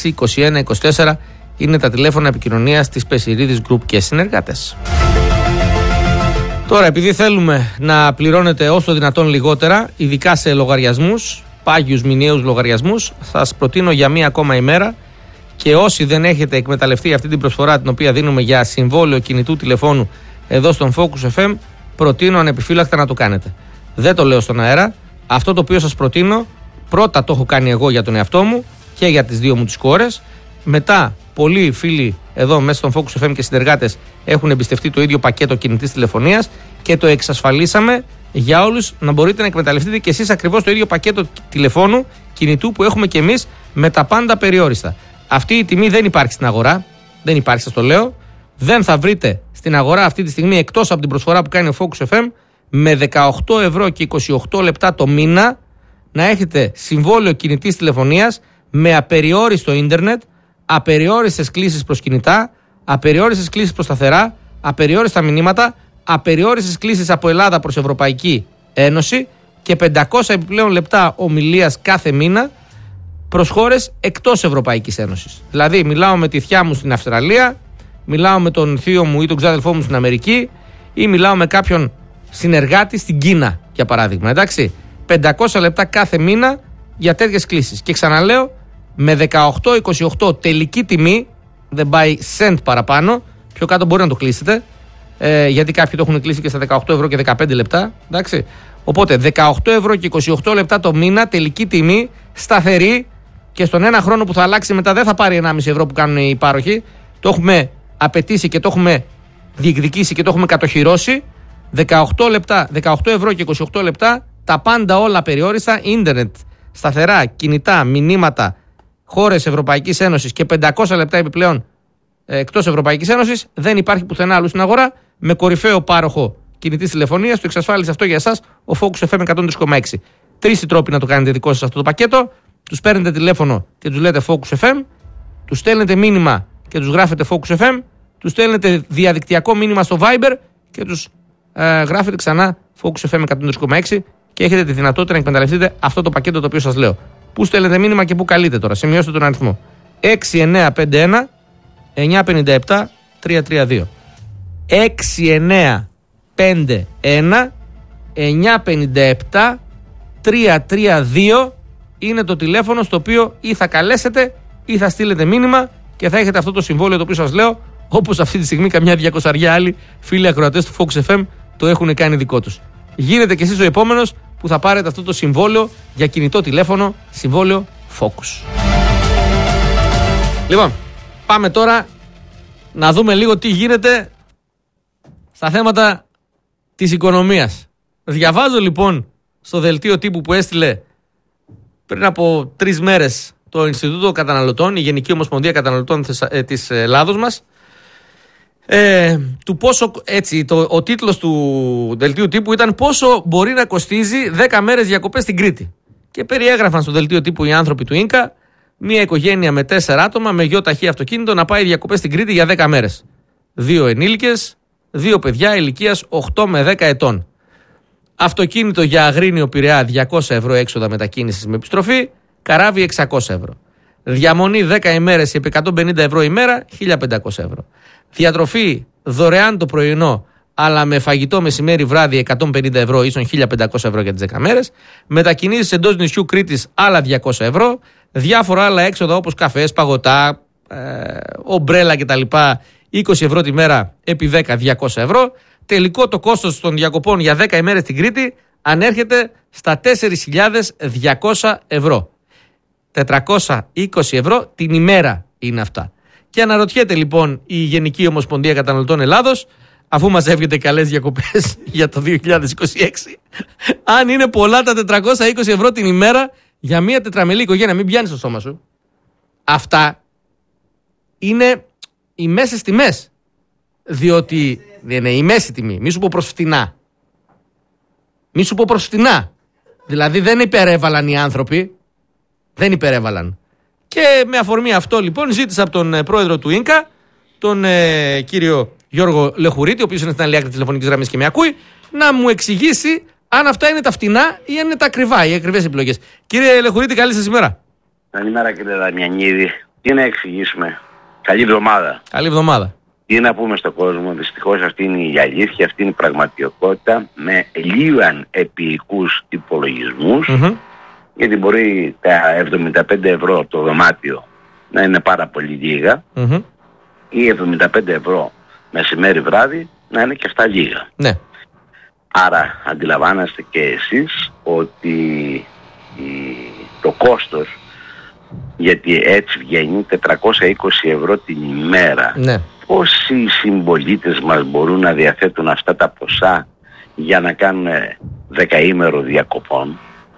2124 είναι τα τηλέφωνα επικοινωνίας της Πεσιρίδης Group και συνεργάτες. Τώρα, επειδή θέλουμε να πληρώνετε όσο δυνατόν λιγότερα, ειδικά σε λογαριασμούς, πάγιους μηνιαίους λογαριασμούς, θα σας προτείνω για μία ακόμα ημέρα, και όσοι δεν έχετε εκμεταλλευτεί αυτή την προσφορά την οποία δίνουμε για συμβόλαιο κινητού τηλεφώνου εδώ στον Focus FM, προτείνω ανεπιφύλακτα να το κάνετε. Δεν το λέω στον αέρα. Αυτό το οποίο σας προτείνω, πρώτα το έχω κάνει εγώ για τον εαυτό μου και για τις δύο μου τις κόρες. Μετά, πολλοί φίλοι εδώ μέσα στον Focus FM και συνεργάτες έχουν εμπιστευτεί το ίδιο πακέτο κινητής τηλεφωνίας και το εξασφαλίσαμε για όλους να μπορείτε να εκμεταλλευτείτε και εσείς ακριβώς το ίδιο πακέτο τηλεφώνου κινητού που έχουμε και εμείς με τα πάντα περιόριστα. Αυτή η τιμή δεν υπάρχει στην αγορά. Δεν υπάρχει, σας το λέω. Δεν θα βρείτε στην αγορά αυτή τη στιγμή, εκτός από την προσφορά που κάνει ο Focus FM, με 18 ευρώ και 28 λεπτά το μήνα να έχετε συμβόλαιο κινητής τηλεφωνίας με απεριόριστο ίντερνετ, απεριόριστες κλήσεις προς κινητά, απεριόριστες κλήσεις προς σταθερά, απεριόριστα μηνύματα, απεριόριστες κλήσεις από Ελλάδα προς Ευρωπαϊκή Ένωση και 500 επιπλέον λεπτά ομιλίας κάθε μήνα προς χώρες εκτός Ευρωπαϊκής Ένωσης. Δηλαδή, μιλάω με τη θιά μου στην Αυστραλία, μιλάω με τον θείο μου ή τον ξάδελφό μου στην Αμερική, ή μιλάω με κάποιον συνεργάτη στην Κίνα, για παράδειγμα. Εντάξει, 500 λεπτά κάθε μήνα για τέτοιες κλήσεις. Και ξαναλέω, με 18-28 τελική τιμή, δεν πάει cent παραπάνω, πιο κάτω μπορεί να το κλείσετε, γιατί κάποιοι το έχουν κλείσει και στα 18 ευρώ και 15 λεπτά. Εντάξει. Οπότε 18 ευρώ και 28 λεπτά το μήνα, τελική τιμή, σταθερή, και στον ένα χρόνο που θα αλλάξει μετά δεν θα πάρει 1,5 ευρώ που κάνουν οι πάροχοι. Το έχουμε απαιτήσει και το έχουμε διεκδικήσει και το έχουμε κατοχυρώσει. 18 ευρώ και 28 λεπτά, τα πάντα όλα περιόριστα, ίντερνετ, σταθερά, κινητά, μηνύματα, χώρες Ευρωπαϊκής Ένωσης και 500 λεπτά επιπλέον εκτός Ευρωπαϊκής Ένωσης. Δεν υπάρχει πουθενά άλλου στην αγορά. Με κορυφαίο πάροχο κινητής τηλεφωνίας, το εξασφάλισε αυτό για εσάς ο Focus FM 103,6. Τρεις οι τρόποι να το κάνετε δικό σας αυτό το πακέτο. Τους παίρνετε τηλέφωνο και τους λέτε Focus FM, τους στέλνετε μήνυμα και τους γράφετε Focus FM, τους στέλνετε διαδικτυακό μήνυμα στο Viber και τους γράφετε ξανά Focus FM 103,6 και έχετε τη δυνατότητα να εκμεταλλευτείτε αυτό το πακέτο το οποίο σας λέω. Πού στέλνετε μήνυμα και πού καλείτε τώρα? Σημειώστε τον αριθμό. 6951 957 332. 6951 957 332 είναι το τηλέφωνο στο οποίο ή θα καλέσετε ή θα στείλετε μήνυμα και θα έχετε αυτό το συμβόλαιο το οποίο σας λέω, όπως αυτή τη στιγμή καμιά 200 άλλοι φίλοι ακροατές του Focus FM το έχουν κάνει δικό τους. Γίνετε κι εσείς ο επόμενος που θα πάρετε αυτό το συμβόλαιο για κινητό τηλέφωνο, συμβόλαιο Focus. Λοιπόν, πάμε τώρα να δούμε λίγο τι γίνεται στα θέματα της οικονομίας. Διαβάζω λοιπόν στο δελτίο τύπου που έστειλε πριν από 3 μέρες το Ινστιτούτο Καταναλωτών, η Γενική Ομοσπονδία Καταναλωτών της Ελλάδος μας, του πόσο, έτσι, ο τίτλος του δελτίου τύπου ήταν «Πόσο μπορεί να κοστίζει 10 μέρες διακοπές στην Κρήτη». Και περιέγραφαν στο δελτίο τύπου οι άνθρωποι του Ίνκα μια οικογένεια με 4 άτομα με γιο ταχύ αυτοκίνητο να πάει διακοπές στην Κρήτη για 10 μέρες. 2 ενήλικες, 2 παιδιά ηλικίας 8 με 10 ετών. Αυτοκίνητο για Αγρίνιο Πειραιά 200 ευρώ έξοδα μετακίνησης με επιστροφή, καράβι 600 ευρώ. Διαμονή 10 ημέρες επί 150 ευρώ ημέρα, 1.500 ευρώ. Διατροφή δωρεάν το πρωινό, αλλά με φαγητό μεσημέρι βράδυ 150 ευρώ, ίσον 1.500 ευρώ για τις 10 μέρες. Μετακινήσεις εντός νησιού Κρήτης άλλα 200 ευρώ. Διάφορα άλλα έξοδα όπως καφές, παγωτά, ομπρέλα κτλ. 20 ευρώ τη μέρα επί 10, 200 ευρώ. Τελικό το κόστος των διακοπών για 10 ημέρες στην Κρήτη ανέρχεται στα 4.200 ευρώ. 420 ευρώ την ημέρα είναι αυτά. Και αναρωτιέται λοιπόν η Γενική Ομοσπονδία Καταναλωτών Ελλάδος, αφού μας έβγαινε καλές διακοπές για το 2026, αν είναι πολλά τα 420 ευρώ την ημέρα για μια τετραμελή οικογένεια. Μην πιάνεις το στόμα σου. Αυτά είναι οι μέσες τιμές. Διότι δεν είναι η μέση τιμή. Μη σου πω προς φτηνά. Μη σου πω προς φτηνά. Δηλαδή δεν υπερέβαλαν οι άνθρωποι. Δεν υπερέβαλαν. Και με αφορμή αυτό λοιπόν ζήτησα από τον πρόεδρο του Ίνκα, τον κύριο Γιώργο Λεχουρίτη, ο οποίος είναι στην άλλη άκρη της τηλεφωνικής γραμμής και με ακούει, να μου εξηγήσει αν αυτά είναι τα φτηνά ή αν είναι τα ακριβά, οι ακριβές επιλογές. Κύριε Λεχουρίτη, καλή σας ημέρα. Καλημέρα κύριε Δαμιανίδη. Τι να εξηγήσουμε. Καλή εβδομάδα. Καλή εβδομάδα. Τι να πούμε στον κόσμο. Δυστυχώς αυτή είναι η αλήθεια, αυτή είναι η πραγματικότητα, με λίγαν επίοικους υπολογισμούς, γιατί μπορεί τα 75 ευρώ το δωμάτιο να είναι πάρα πολύ λίγα, ή 75 ευρώ μεσημέρι βράδυ να είναι και αυτά λίγα. Ναι. Άρα αντιλαμβάνεστε και εσείς ότι το κόστος, γιατί έτσι βγαίνει 420 ευρώ την ημέρα, ναι. Πόσοι συμπολίτες μας μπορούν να διαθέτουν αυτά τα ποσά για να κάνουν 10ημερο διακοπών?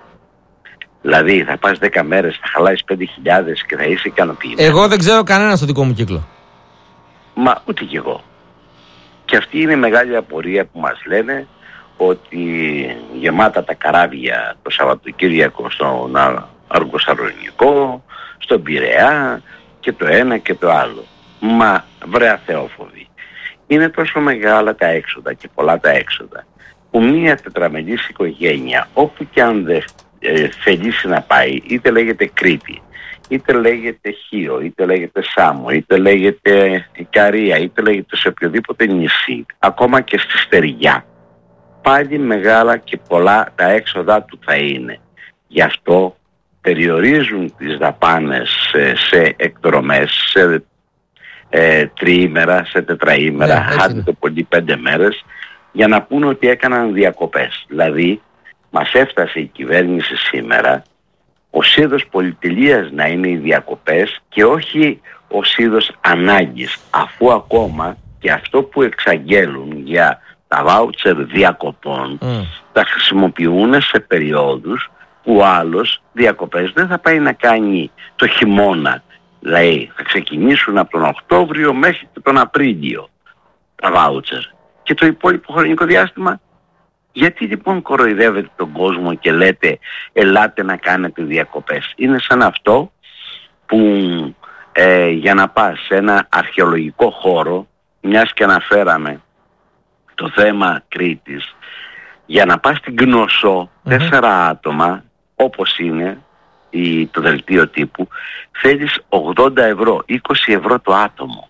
Δηλαδή θα πας 10 μέρες, θα χαλάσεις 5.000 και θα είσαι ικανοποιημένος. Εγώ δεν ξέρω κανένα στο δικό μου κύκλο. Μα ούτε κι εγώ. Και αυτή είναι η μεγάλη απορία που μας λένε, ότι γεμάτα τα καράβια το Σαββατοκύριακο στον Αργοσαρονικό, στον Πειραιά και το ένα και το άλλο. Μα βρε Θεόφοβη, είναι τόσο μεγάλα τα έξοδα και πολλά τα έξοδα, που μία τετραμελής οικογένεια, όπου και αν δεν θελήσει να πάει, είτε λέγεται Κρήτη, είτε λέγεται Χίο, είτε λέγεται Σάμο, είτε λέγεται Ικαρία, είτε λέγεται σε οποιοδήποτε νησί, ακόμα και στη Στεριά, πάλι μεγάλα και πολλά τα έξοδά του θα είναι. Γι' αυτό περιορίζουν τις δαπάνες σε εκδρομές, σε τριήμερα, σε τετραήμερα, άντε το πολύ 5 μέρες, για να πούνε ότι έκαναν διακοπές. Δηλαδή μας έφτασε η κυβέρνηση σήμερα ως είδος πολυτελείας να είναι οι διακοπές και όχι ως είδος ανάγκης, αφού ακόμα και αυτό που εξαγγέλουν για τα βάουτσερ διακοπών τα χρησιμοποιούν σε περιόδους που ο άλλος διακοπές δεν θα πάει να κάνει το χειμώνα. Δηλαδή θα ξεκινήσουν από τον Οκτώβριο μέχρι τον Απρίλιο τα βάουτσερ, και το υπόλοιπο χρονικό διάστημα. Γιατί λοιπόν κοροϊδεύετε τον κόσμο και λέτε ελάτε να κάνετε διακοπές? Είναι σαν αυτό που για να πας σε ένα αρχαιολογικό χώρο, μιας και αναφέραμε το θέμα Κρήτης, για να πας στην Κνωσό 4 άτομα, όπως είναι το δελτίο τύπου, θέλεις 80 ευρώ, 20 ευρώ το άτομο.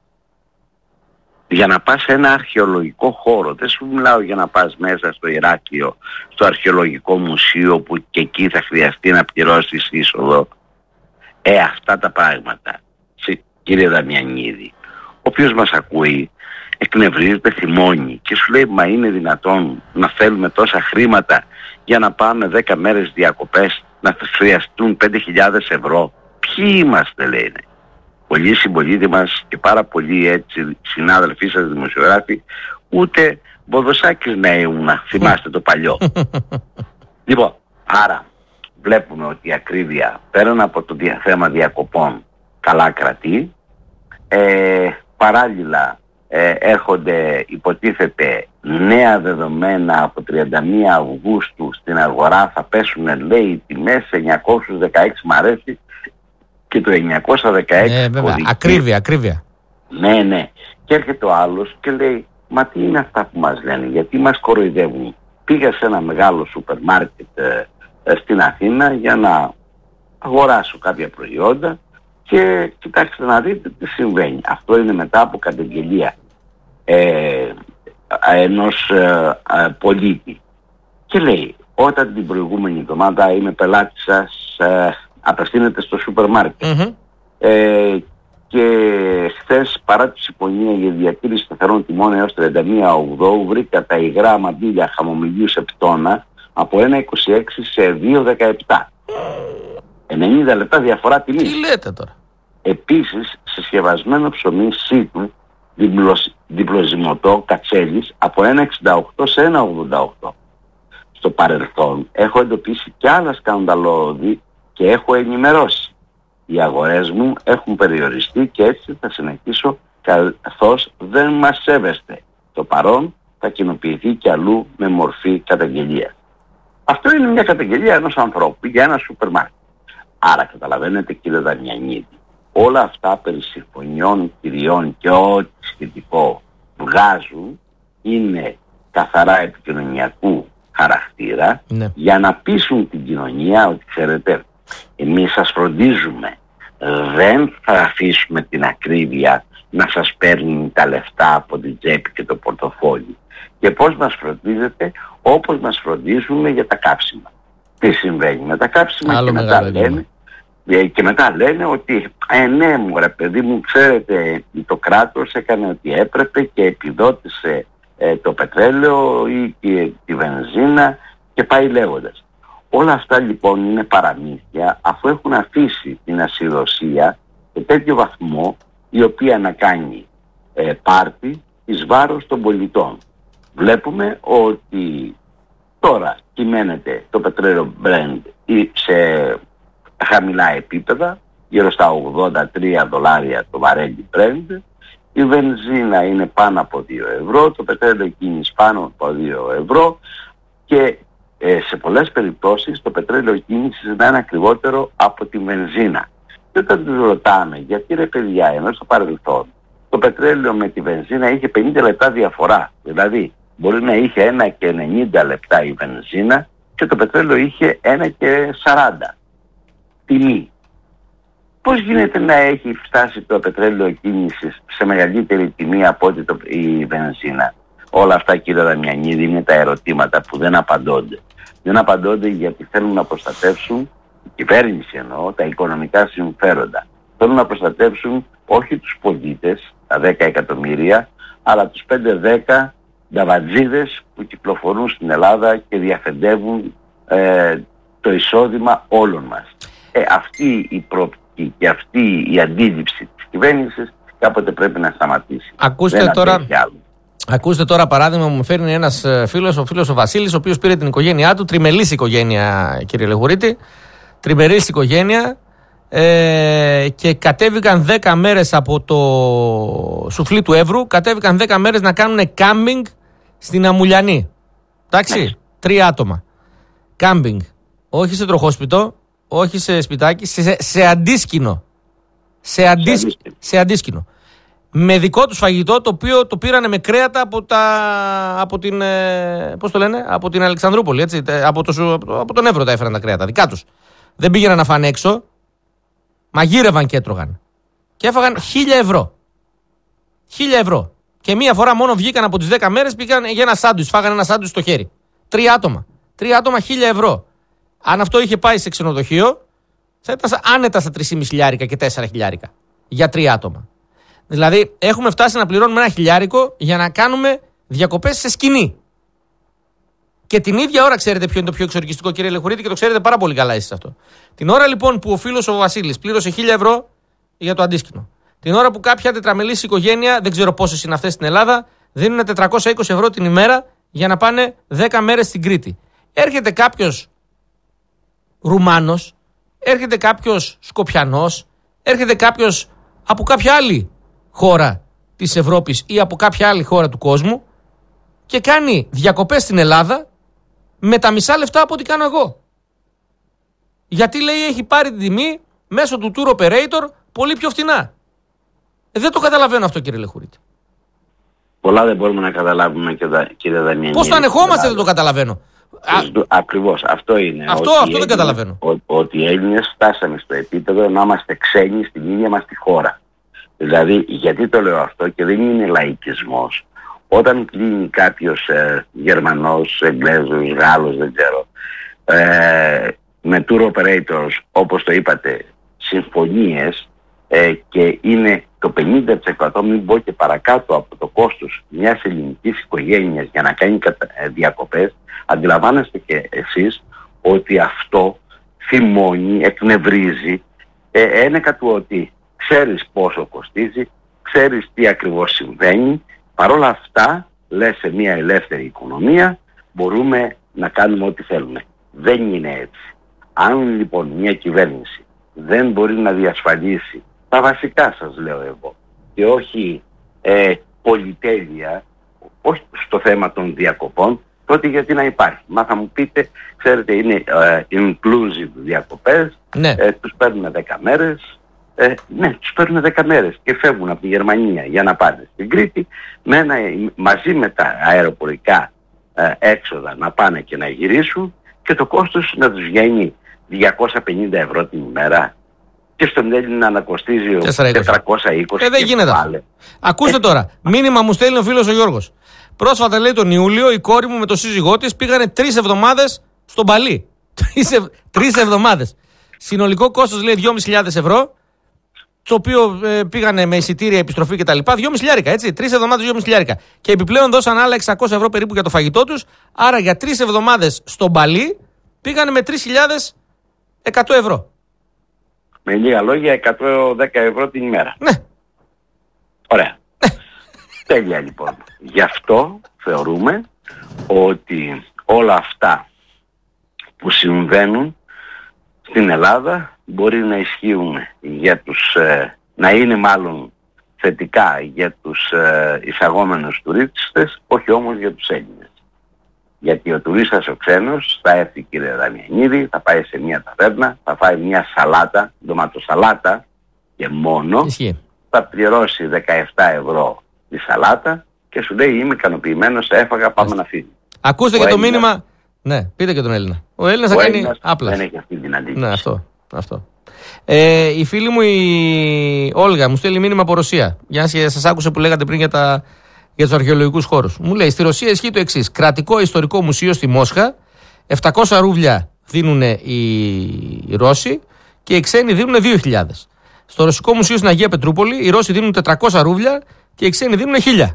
Για να πας σε ένα αρχαιολογικό χώρο, δεν σου μιλάω για να πας μέσα στο Ηράκλειο, στο αρχαιολογικό μουσείο, που και εκεί θα χρειαστεί να πληρώσεις είσοδο. Αυτά τα πράγματα, κύριε Δαμιανίδη, ο οποίος μας ακούει εκνευρίζεται, θυμώνει και σου λέει, μα είναι δυνατόν να θέλουμε τόσα χρήματα για να πάμε 10 μέρες διακοπές, να χρειαστούν 5.000 ευρώ? Ποιοι είμαστε, λένε. Πολλοί συμπολίτες μας και πάρα πολλοί έτσι συνάδελφοί σας δημοσιογράφοι, ούτε Μποδοσάκης να ήμουν, θυμάστε το παλιό. Λοιπόν, άρα βλέπουμε ότι η ακρίβεια πέραν από το θέμα διακοπών καλά κρατεί. Παράλληλα έρχονται, υποτίθεται, νέα δεδομένα από 31 Αυγούστου στην αγορά, θα πέσουν, λέει, οι τιμές σε 916, μ' αρέσει, και το 916 βέβαια. Ακρίβεια. Ναι. Και έρχεται ο άλλος και λέει, μα τι είναι αυτά που μας λένε, γιατί μας κοροϊδεύουν? Πήγα σε ένα μεγάλο σούπερ μάρκετ στην Αθήνα για να αγοράσω κάποια προϊόντα και κοιτάξτε να δείτε τι συμβαίνει. Αυτό είναι μετά από καταγγελία ενός πολίτη. Και λέει, όταν την προηγούμενη εβδομάδα είμαι πελάτης σας, απευθύνεται στο σούπερ μάρκετ. Και χθες, παρά τη συμφωνία για διατήρηση σταθερών τιμών έως 31 Οκτώβρου, βρήκα τα υγρά μαντήλια χαμομηλίου σε πτώνα από 1,26 σε 2,17. 90 λεπτά διαφορά τιμής. Τι λέτε τώρα? Επίσης, συσκευασμένο ψωμί σίτου διπλοζυμωτό κατσέλης από 1,68 σε 1,88. Στο παρελθόν έχω εντοπίσει και άλλα σκανδαλώδη και έχω ενημερώσει. Οι αγορές μου έχουν περιοριστεί και έτσι θα συνεχίσω, καθώς δεν μας σέβεστε. Το παρόν θα κοινοποιηθεί και αλλού με μορφή καταγγελία. Αυτό είναι μια καταγγελία ενός ανθρώπου για ένα σούπερ μάρκετ. Άρα καταλαβαίνετε, κύριε Δαμιανίδη, όλα αυτά περί συμφωνιών, κυριών και ό,τι σχετικό βγάζουν είναι καθαρά επικοινωνιακού χαρακτήρα, για να πείσουν την κοινωνία ότι, ξέρετε, εμείς σας φροντίζουμε, δεν θα αφήσουμε την ακρίβεια να σας παίρνει τα λεφτά από την τσέπη και το πορτοφόλι. Και πώς μας φροντίζετε? Όπως μας φροντίζουμε για τα κάψιμα. Τι συμβαίνει με τα κάψιμα? Και μετά λένε ότι ναι μου ρε παιδί μου, ξέρετε, το κράτος έκανε ό,τι έπρεπε και επιδότησε το πετρέλαιο ή και τη βενζίνα και πάει λέγοντας. Όλα αυτά λοιπόν είναι παραμύθια, αφού έχουν αφήσει την ασυδοσία σε τέτοιο βαθμό η οποία να κάνει πάρτι εις βάρος των πολιτών. Βλέπουμε ότι τώρα κυμαίνεται το πετρέλαιο Brent σε χαμηλά επίπεδα, γύρω στα $83 το βαρέλι Brent, η βενζίνα είναι πάνω από 2 ευρώ, το πετρέλαιο κίνηση πάνω από 2 ευρώ και σε πολλές περιπτώσεις το πετρέλαιο κίνησης δεν είναι ακριβότερο από τη βενζίνα. Και όταν τους ρωτάμε, γιατί ρε παιδιά, ενώ στο παρελθόν το πετρέλαιο με τη βενζίνα είχε 50 λεπτά διαφορά, δηλαδή μπορεί να είχε 1 και 90 λεπτά η βενζίνα και το πετρέλαιο είχε 1 και 40 τιμή. Πώς γίνεται να έχει φτάσει το πετρέλαιο κίνησης σε μεγαλύτερη τιμή από ό,τι η βενζίνα? Όλα αυτά, κύριε Δαμιανίδη, είναι τα ερωτήματα που δεν απαντώνται. Δεν απαντώνται γιατί θέλουν να προστατεύσουν, η κυβέρνηση εννοώ, τα οικονομικά συμφέροντα. Θέλουν να προστατεύσουν όχι τους πολίτες, τα 10 εκατομμύρια, αλλά τους 5-10 νταβατζίδες που κυκλοφορούν στην Ελλάδα και διαφεντεύουν το εισόδημα όλων μας. Αυτή η προοπτική και αυτή η αντίληψη της κυβέρνησης κάποτε πρέπει να σταματήσει. Ακούστε τώρα παράδειγμα μου φέρνει ένας φίλος, ο φίλος ο Βασίλης, ο οποίος πήρε την οικογένειά του, τριμελής οικογένεια κύριε Λεγουρίτη, τριμελής οικογένεια, και κατέβηκαν 10 μέρες από το σουφλί του Εύρου, κατέβηκαν 10 μέρες να κάνουν κάμπινγκ στην Αμουλιανή. Εντάξει, 3 άτομα. Κάμπινγκ. Όχι σε τροχόσπιτο, όχι σε σπιτάκι, σε αντίσκηνο. Σε αντίσκηνο. Με δικό τους φαγητό, το οποίο το πήρανε με κρέατα από την, πώς το λένε, από την Αλεξανδρούπολη, έτσι, από τον Εύρο τα έφεραν τα κρέατα, δικά τους. Δεν πήγαιναν να φάνε έξω, μαγείρευαν και έτρωγαν. Και έφαγαν 1.000 ευρώ. 1.000 ευρώ. Και μία φορά μόνο βγήκαν από τις 10 μέρες, πήγαν για ένα σάντουιτς, φάγανε ένα σάντουιτς στο χέρι. 3 άτομα. 3 άτομα 1.000 ευρώ. Αν αυτό είχε πάει σε ξενοδοχείο, θα ήταν άνετα στα 3.500 και 4.000 για 3 άτομα. Δηλαδή, έχουμε φτάσει να πληρώνουμε 1.000 για να κάνουμε διακοπές σε σκηνή. Και την ίδια ώρα, ξέρετε ποιο είναι το πιο εξορκιστικό, κύριε Λεχουρίτη, και το ξέρετε πάρα πολύ καλά εσείς αυτό. Την ώρα λοιπόν που ο φίλος ο Βασίλης πλήρωσε 1.000 ευρώ για το αντίσκηνο, την ώρα που κάποια τετραμελής οικογένεια, δεν ξέρω πόσες είναι αυτές στην Ελλάδα, δίνουν 420 ευρώ την ημέρα για να πάνε 10 μέρες στην Κρήτη. Έρχεται κάποιος Ρουμάνος, έρχεται κάποιος Σκοπιανός, έρχεται κάποιος από κάποια άλλη χώρα της Ευρώπης ή από κάποια άλλη χώρα του κόσμου και κάνει διακοπές στην Ελλάδα με τα μισά λεφτά από ό,τι κάνω εγώ. Γιατί λέει έχει πάρει την τιμή μέσω του tour operator πολύ πιο φτηνά. Δεν το καταλαβαίνω αυτό, κύριε Λεχουρίτη. Πολλά δεν μπορούμε να καταλάβουμε, κύριε Δανιέλη. Πώς το ανεχόμαστε, δεν το καταλαβαίνω. Ακριβώς, αυτό είναι. Αυτό δεν καταλαβαίνω. Ότι οι Έλληνες φτάσαμε στο επίπεδο να είμαστε ξένοι στην ίδια μας τη χώρα. Δηλαδή, γιατί το λέω αυτό και δεν είναι λαϊκισμός. Όταν κλείνει κάποιος Γερμανός, Εγγλέζος, Γάλλος, δεν ξέρω, με tour operators, όπως το είπατε, συμφωνίες, και είναι το 50%, μην πω και παρακάτω, από το κόστος μιας ελληνικής οικογένειας για να κάνει διακοπές, αντιλαμβάνεστε και εσείς ότι αυτό θυμώνει, εκνευρίζει, ένεκα του ότι ξέρεις πόσο κοστίζει, ξέρεις τι ακριβώς συμβαίνει, παρόλα αυτά λες σε μια ελεύθερη οικονομία μπορούμε να κάνουμε ό,τι θέλουμε. Δεν είναι έτσι. Αν λοιπόν μια κυβέρνηση δεν μπορεί να διασφαλίσει τα βασικά, σας λέω εγώ, και όχι πολυτέλεια, όχι στο θέμα των διακοπών, τότε γιατί να υπάρχει? Μα θα μου πείτε, ξέρετε, είναι inclusive διακοπές, ναι. Τους παίρνουν 10 μέρες, ναι, τους παίρνουν 10 μέρες και φεύγουν από τη Γερμανία για να πάνε στην Κρήτη, μαζί με τα αεροπορικά έξοδα να πάνε και να γυρίσουν, και το κόστος να τους βγαίνει 250 ευρώ την ημέρα. και στον Έλληνα να κοστίζει 420. Δεν γίνεται. Ακούστε τώρα, μήνυμα μου στέλνει ο φίλος ο Γιώργος. Πρόσφατα, λέει, τον Ιούλιο η κόρη μου με το σύζυγό της πήγανε 3 εβδομάδες στον Παλί. 3 εβδομάδες. Συνολικό κόστος, λέει, 2.500 ευρώ. Το οποίο πήγανε με εισιτήρια, επιστροφή κτλ. 2.500, έτσι. 3 εβδομάδες 2.500. Και επιπλέον δώσαν άλλα 600 ευρώ περίπου για το φαγητό τους. Άρα για 3 εβδομάδες στον Παλί πήγανε με 3.100 ευρώ. Με λίγα λόγια, 110 ευρώ την ημέρα. Ναι. Ωραία. Τέλεια, λοιπόν. Γι' αυτό θεωρούμε ότι όλα αυτά που συμβαίνουν στην Ελλάδα μπορεί να ισχύουν για τους, να είναι μάλλον θετικά για τους εισαγόμενους τουρίστες, όχι όμως για τους Έλληνες. Γιατί ο τουρίστας ο ξένος θα έρθει, κύριε Δαμιανίδη, θα πάει σε μια ταβέρνα, θα φάει μια σαλάτα, ντοματοσαλάτα και μόνο, θα πληρώσει 17 ευρώ τη σαλάτα και σου λέει είμαι ικανοποιημένος, έφαγα, πάμε να φύγει. Ακούστε και το μήνυμα. Ναι, πείτε και τον Έλληνα. Ο Έλληνας θα κάνει άπλα. Δεν έχει αυτή την αντίληψη. Ναι, αυτό. Η φίλη μου η Όλγα μου στέλνει μήνυμα από Ρωσία. Για να σας άκουσε που λέγατε πριν για τους αρχαιολογικούς χώρους. Μου λέει: στη Ρωσία ισχύει το εξής. Κρατικό ιστορικό μουσείο στη Μόσχα, 700 ρούβλια δίνουν οι Ρώσοι και οι ξένοι δίνουν 2.000. Στο Ρωσικό Μουσείο στην Αγία Πετρούπολη οι Ρώσοι δίνουν 400 ρούβλια και οι ξένοι δίνουν 1.000.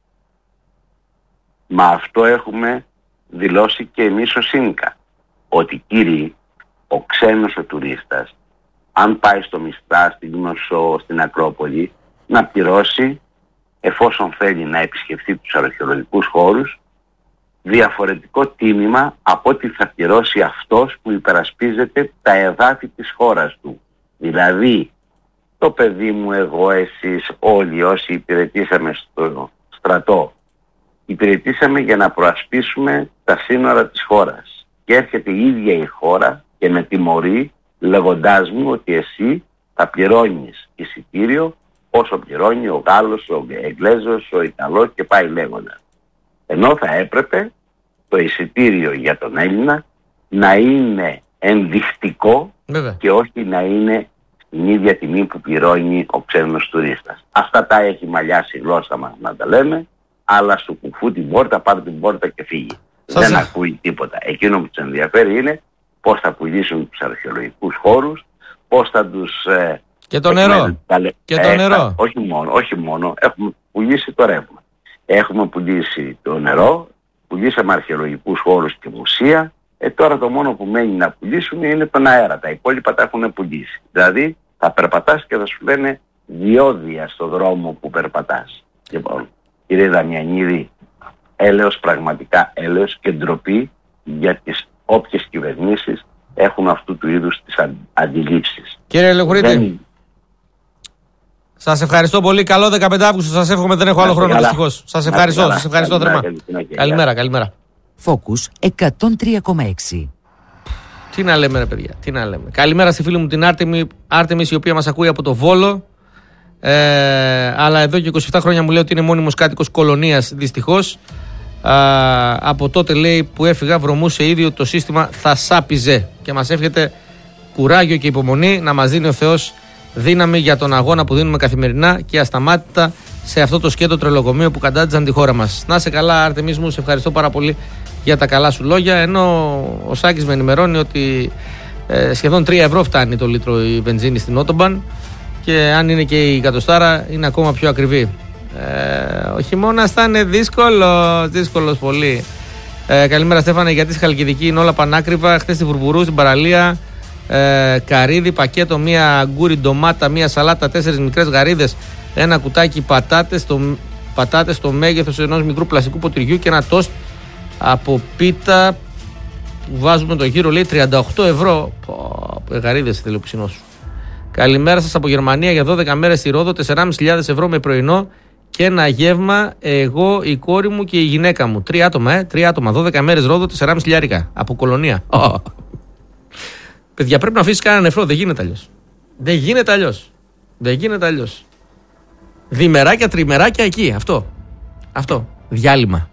Μα αυτό έχουμε δηλώσει και εμείς ως ΣΥΝΚΑ. Ότι, κύριοι, ο ξένος ο τουρίστας, αν πάει στο Μιστρά, στην Λίμνωσο, στην Ακρόπολη, να πληρώσει, εφόσον θέλει να επισκεφθεί τους αρχαιολογικούς χώρους, διαφορετικό τίμημα από ό,τι θα πληρώσει αυτός που υπερασπίζεται τα εδάφη της χώρας του. Δηλαδή, το παιδί μου, εγώ, εσείς, όλοι όσοι υπηρετήσαμε στο στρατό, υπηρετήσαμε για να προασπίσουμε τα σύνορα της χώρας. Και έρχεται η ίδια η χώρα και με τιμωρεί λέγοντάς μου ότι εσύ θα πληρώνεις εισιτήριο όσο πληρώνει ο Γάλλος, ο Εγγλέζος, ο Ιταλός και πάει λέγοντας. Ενώ θα έπρεπε το εισιτήριο για τον Έλληνα να είναι ενδεικτικό και όχι να είναι την ίδια τιμή που πληρώνει ο ξένος τουρίστας. Αυτά τα έχει μαλλιάσει η γλώσσα μας να τα λέμε, αλλά σου κουφού την πόρτα, πάρε την πόρτα και φύγει. Δεν ακούει τίποτα. Εκείνο που τους ενδιαφέρει είναι πώς θα πουλήσουν τους αρχαιολογικούς χώρους, πώς θα τους... και το νερό. Και το νερό. Όχι μόνο. Έχουμε πουλήσει το ρεύμα. Έχουμε πουλήσει το νερό, πουλήσαμε αρχαιολογικούς χώρους και μουσεία. Τώρα το μόνο που μένει να πουλήσουμε είναι τον αέρα. Τα υπόλοιπα τα έχουν πουλήσει. Δηλαδή θα περπατάς και θα σου λένε διόδια στο δρόμο που περπατάς. Λοιπόν, κύριε Δαμιανίδη, έλεος, πραγματικά έλεος και ντροπή για τις όποιες κυβερνήσεις έχουν αυτού του είδους τις αντιλήψεις. Κύριε Λεχουρίτη, σας ευχαριστώ πολύ. Καλό 15 Αύγουστο. Σας εύχομαι, δεν έχω άλλο χρόνο δυστυχώς. Σας ευχαριστώ θερμά. Καλημέρα. Focus 103,6. Τι να λέμε, ρε παιδιά, τι να λέμε. Καλημέρα στη φίλη μου την Άρτεμις, η οποία μας ακούει από το Βόλο. Αλλά εδώ και 27 χρόνια μου λέει ότι είναι μόνιμος κάτοικος κολονίας, δυστυχώς. Από τότε, λέει, που έφυγα βρωμούσε ήδη ότι το σύστημα θα σάπιζε. Και μας εύχεται κουράγιο και υπομονή, να μας δίνει ο Θεός δύναμη για τον αγώνα που δίνουμε καθημερινά και ασταμάτητα σε αυτό το σκέτο τρελοκομείο που κατάντιζαν τη χώρα μας. Να σε καλά, Άρτεμις μου, σε ευχαριστώ πάρα πολύ για τα καλά σου λόγια. Ενώ ο Σάκης με ενημερώνει ότι σχεδόν 3 ευρώ φτάνει το λίτρο η βενζίνη στην Autobahn και αν είναι και η εκατοστάρα είναι ακόμα πιο ακριβή. Ο χειμώνας θα είναι δύσκολος πολύ. Καλημέρα, Στέφανε, γιατί στη Χαλκιδική είναι όλα πανάκριβα. Χθες στη Βουρβουρού, στην παραλία, καρύδι, πακέτο, μία αγκούρι ντομάτα, μία σαλάτα, 4 μικρές γαρίδες, ένα κουτάκι πατάτες στο μέγεθος ενός μικρού πλαστικού ποτηριού και ένα τόστ από πίτα που βάζουμε το γύρο, λέει 38 ευρώ. Γαρίδες θέλει ο ψινός σου. Καλημέρα σας από Γερμανία, για 12 μέρες στη Ρόδο, 4.500 ευρώ με πρωινό και ένα γεύμα, εγώ, η κόρη μου και η γυναίκα μου. 3 άτομα, 12 μέρες Ρόδο, 4.500 από κολονία. Παιδιά, πρέπει να αφήσεις κανένα νεφρό, δεν γίνεται αλλιώς. Διμεράκια, τριμεράκια εκεί, αυτό. Διάλειμμα.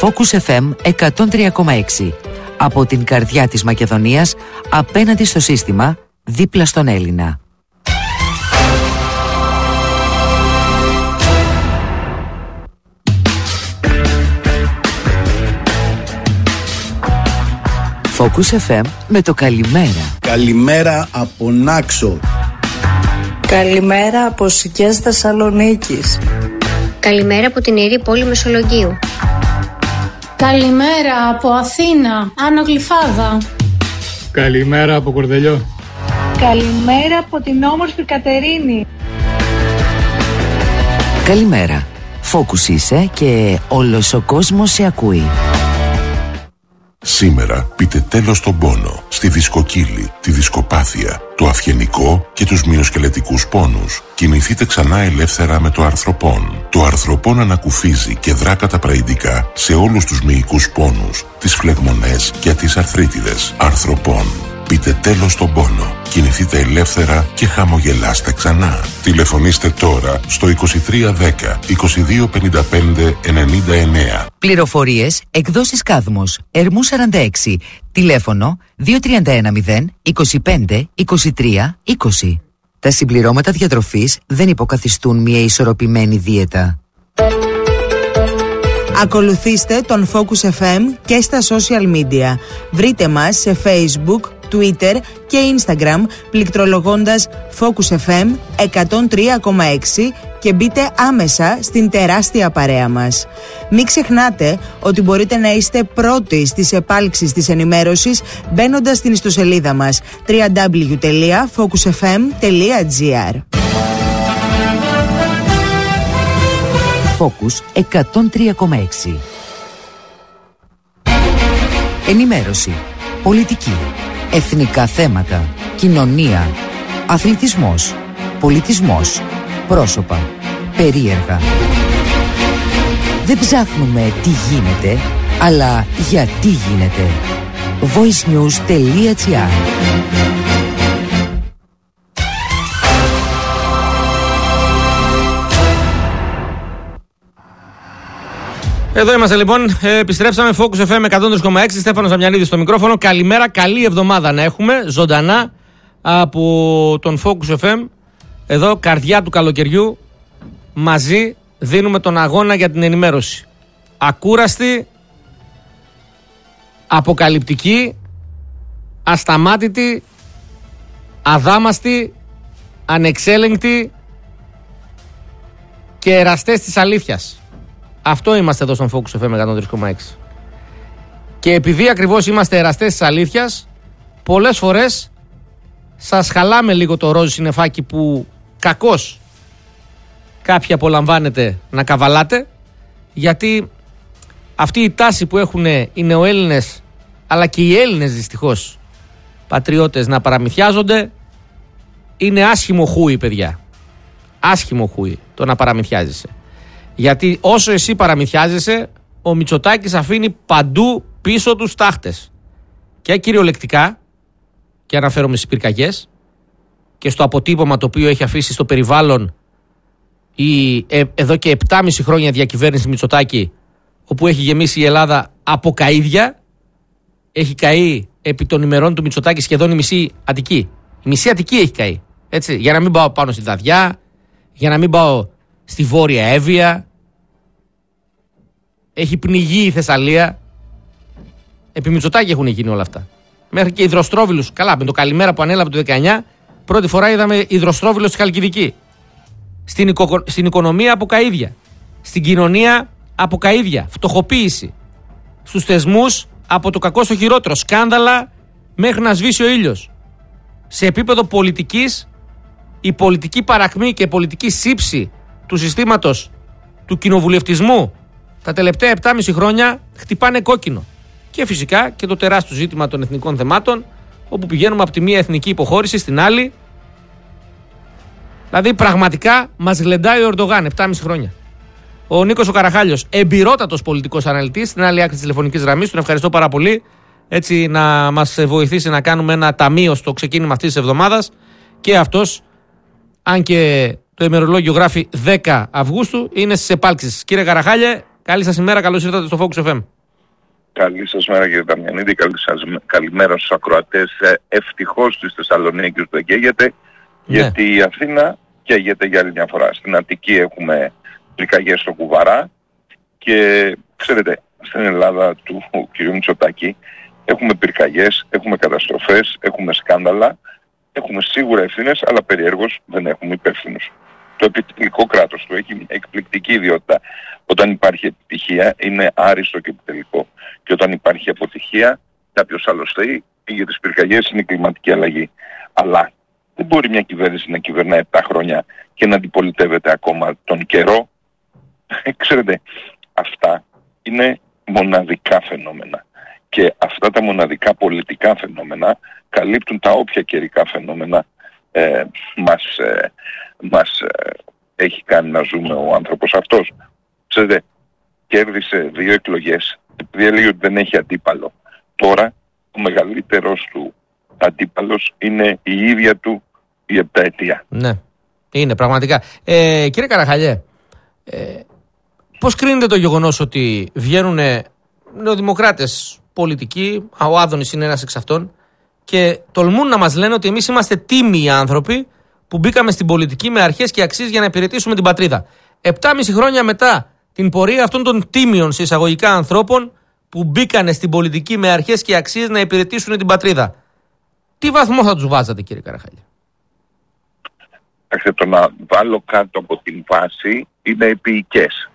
Focus FM 103,6. Από την καρδιά της Μακεδονίας, απέναντι στο σύστημα, δίπλα στον Έλληνα. Focus FM με το καλημέρα. Καλημέρα από Νάξο. Καλημέρα από Σικές Θεσσαλονίκης. Καλημέρα από την ιερή πόλη Μεσολογγίου. Καλημέρα από Αθήνα, Άνω Γλυφάδα. Καλημέρα από Κορδελιό. Καλημέρα από την όμορφη Κατερίνη. Καλημέρα. Focus είσαι και όλος ο κόσμος σε ακούει. Σήμερα πείτε τέλος στον πόνο, στη δισκοκύλη, τη δισκοπάθεια, το αυγενικό και τους μυοσκελετικούς πόνους. Κινηθείτε ξανά ελεύθερα με το αρθροπόν. Το αρθροπόν ανακουφίζει και δρά καταπραϊντικά σε όλους τους μυϊκούς πόνους, τις φλεγμονές και τις αρθρίτιδες. Αρθροπόν. Πείτε τέλος στον πόνο. Κινηθείτε ελεύθερα και χαμογελάστε ξανά. Τηλεφωνήστε τώρα στο 2310 2255 99. Πληροφορίες, εκδόσεις Κάδμος, Ερμού 46, τηλέφωνο 2310 25 23 20. Τα συμπληρώματα διατροφής δεν υποκαθιστούν μια ισορροπημένη δίαιτα. Ακολουθήστε τον Focus FM και στα social media. Βρείτε μας σε Facebook, Twitter και Instagram πληκτρολογώντας Focus FM 103,6 και μπείτε άμεσα στην τεράστια παρέα μας. Μην ξεχνάτε ότι μπορείτε να είστε πρώτοι στις επάλξεις της ενημέρωσης μπαίνοντας στην ιστοσελίδα μας www.focusfm.gr. Focus 103,6. Ενημέρωση, πολιτική, εθνικά θέματα, κοινωνία, αθλητισμός, πολιτισμός, πρόσωπα, περίεργα. Δεν ψάχνουμε τι γίνεται, αλλά γιατί γίνεται. voicenews.gr. Εδώ είμαστε λοιπόν, επιστρέψαμε, Focus FM 103,6, Στέφανος Αμιανίδης στο μικρόφωνο. Καλημέρα, καλή εβδομάδα να έχουμε, ζωντανά από τον Focus FM. Εδώ, καρδιά του καλοκαιριού, μαζί δίνουμε τον αγώνα για την ενημέρωση. Ακούραστη, αποκαλυπτική, ασταμάτητη, αδάμαστη, ανεξέλεγκτη και εραστές της αλήθειας. Αυτό είμαστε εδώ στον Focus FM 103,6. Και επειδή ακριβώς είμαστε εραστές της αλήθειας, πολλές φορές σας χαλάμε λίγο το ροζ συννεφάκι που κακώς κάποιοι απολαμβάνετε να καβαλάτε, γιατί αυτή η τάση που έχουν οι νεοέλληνες αλλά και οι Έλληνες δυστυχώς πατριώτες να παραμυθιάζονται είναι άσχημο χούι, παιδιά. Άσχημο χούι το να παραμυθιάζεσαι. Γιατί όσο εσύ παραμυθιάζεσαι, ο Μητσοτάκης αφήνει παντού πίσω τους τάχτες. Και κυριολεκτικά, και αναφέρομαι στις πυρκαγιές, και στο αποτύπωμα το οποίο έχει αφήσει στο περιβάλλον εδώ και 7,5 χρόνια διακυβέρνηση Μητσοτάκη, όπου έχει γεμίσει η Ελλάδα από καΐδια. Έχει καεί επί των ημερών του Μητσοτάκη σχεδόν η μισή Αττική. Η μισή Αττική έχει καεί. Έτσι, για να μην πάω πάνω στη Δαδιά, για να μην πάω στη Βόρεια Εύβοια. Έχει πνιγεί η Θεσσαλία. Επί Μητσοτάκη έχουν γίνει όλα αυτά. Μέχρι και υδροστρόβιλους. Καλά, με το καλημέρα που ανέλαβε το 19, πρώτη φορά είδαμε υδροστρόβιλο στη Χαλκιδική. Στην οικονομία από καΐδια. Στην κοινωνία από καΐδια. Φτωχοποίηση. Στους θεσμούς από το κακό στο χειρότερο. Σκάνδαλα μέχρι να σβήσει ο ήλιος. Σε επίπεδο πολιτικής, η πολιτική παρακμή και η πολιτική σύψη του συστήματος του κοινοβουλευτισμού τα τελευταία 7,5 χρόνια χτυπάνε κόκκινο. Και φυσικά και το τεράστιο ζήτημα των εθνικών θεμάτων, όπου πηγαίνουμε από τη μία εθνική υποχώρηση στην άλλη. Δηλαδή πραγματικά μας γλεντάει ο Ερντογάν 7,5 χρόνια. Ο Νίκος ο Καραχάλιος, εμπειρότατος πολιτικός αναλυτής, στην άλλη άκρη της τηλεφωνικής γραμμής. Τον ευχαριστώ πάρα πολύ. Έτσι να μας βοηθήσει να κάνουμε ένα ταμείο στο ξεκίνημα αυτής της εβδομάδας. Και αυτός, αν και το ημερολόγιο γράφει 10 Αυγούστου, είναι στις επάλξεις. Κύριε Καραχάλιε, καλή σας ημέρα, καλώς ήρθατε στο Focus FM. Καλή σας μέρα κύριε Δαμιανίδη, καλημέρα στους ακροατές. Ευτυχώς στη Θεσσαλονίκη δεν καίγεται, γιατί η Αθήνα καίγεται για άλλη μια φορά. Στην Αττική έχουμε πυρκαγιές στο Κουβαρά και ξέρετε, στην Ελλάδα του κ. Μητσοτάκη έχουμε πυρκαγιές, έχουμε καταστροφές, έχουμε σκάνδαλα, έχουμε σίγουρα ευθύνες, αλλά περιέργως δεν έχουμε υπεύθυνους. Το επιτελικό κράτος του έχει μια εκπληκτική ιδιότητα. Όταν υπάρχει επιτυχία είναι άριστο και επιτελικό. Και όταν υπάρχει αποτυχία, κάποιος άλλος θέλει, για τις πυρκαγιές είναι η κλιματική αλλαγή. Αλλά δεν μπορεί μια κυβέρνηση να κυβερνάει 7 χρόνια και να αντιπολιτεύεται ακόμα τον καιρό. Ξέρετε, αυτά είναι μοναδικά φαινόμενα. Και αυτά τα μοναδικά πολιτικά φαινόμενα καλύπτουν τα όποια καιρικά φαινόμενα μας έχει κάνει να ζούμε ο άνθρωπος αυτός. Ξέρετε, κέρδισε 2 εκλογές επειδή έλεγε ότι δεν έχει αντίπαλο. Τώρα ο μεγαλύτερος του αντίπαλος είναι η ίδια του η 7ετία. Ναι, είναι πραγματικά. Κύριε Καραχαλιέ, πώς κρίνετε το γεγονός ότι βγαίνουν νεοδημοκράτες πολιτικοί, ο Άδωνης είναι ένας εξ αυτών, και τολμούν να μας λένε ότι εμείς είμαστε τίμιοι άνθρωποι που μπήκαμε στην πολιτική με αρχές και αξίες για να υπηρετήσουμε την πατρίδα. 7,5 χρόνια μετά την πορεία αυτών των τίμιων σε εισαγωγικά ανθρώπων που μπήκανε στην πολιτική με αρχές και αξίες να υπηρετήσουν την πατρίδα, τι βαθμό θα τους βάζατε, κύριε Καραχαλιέ? Το να βάλω κάτω από την βάση είναι επίοικες.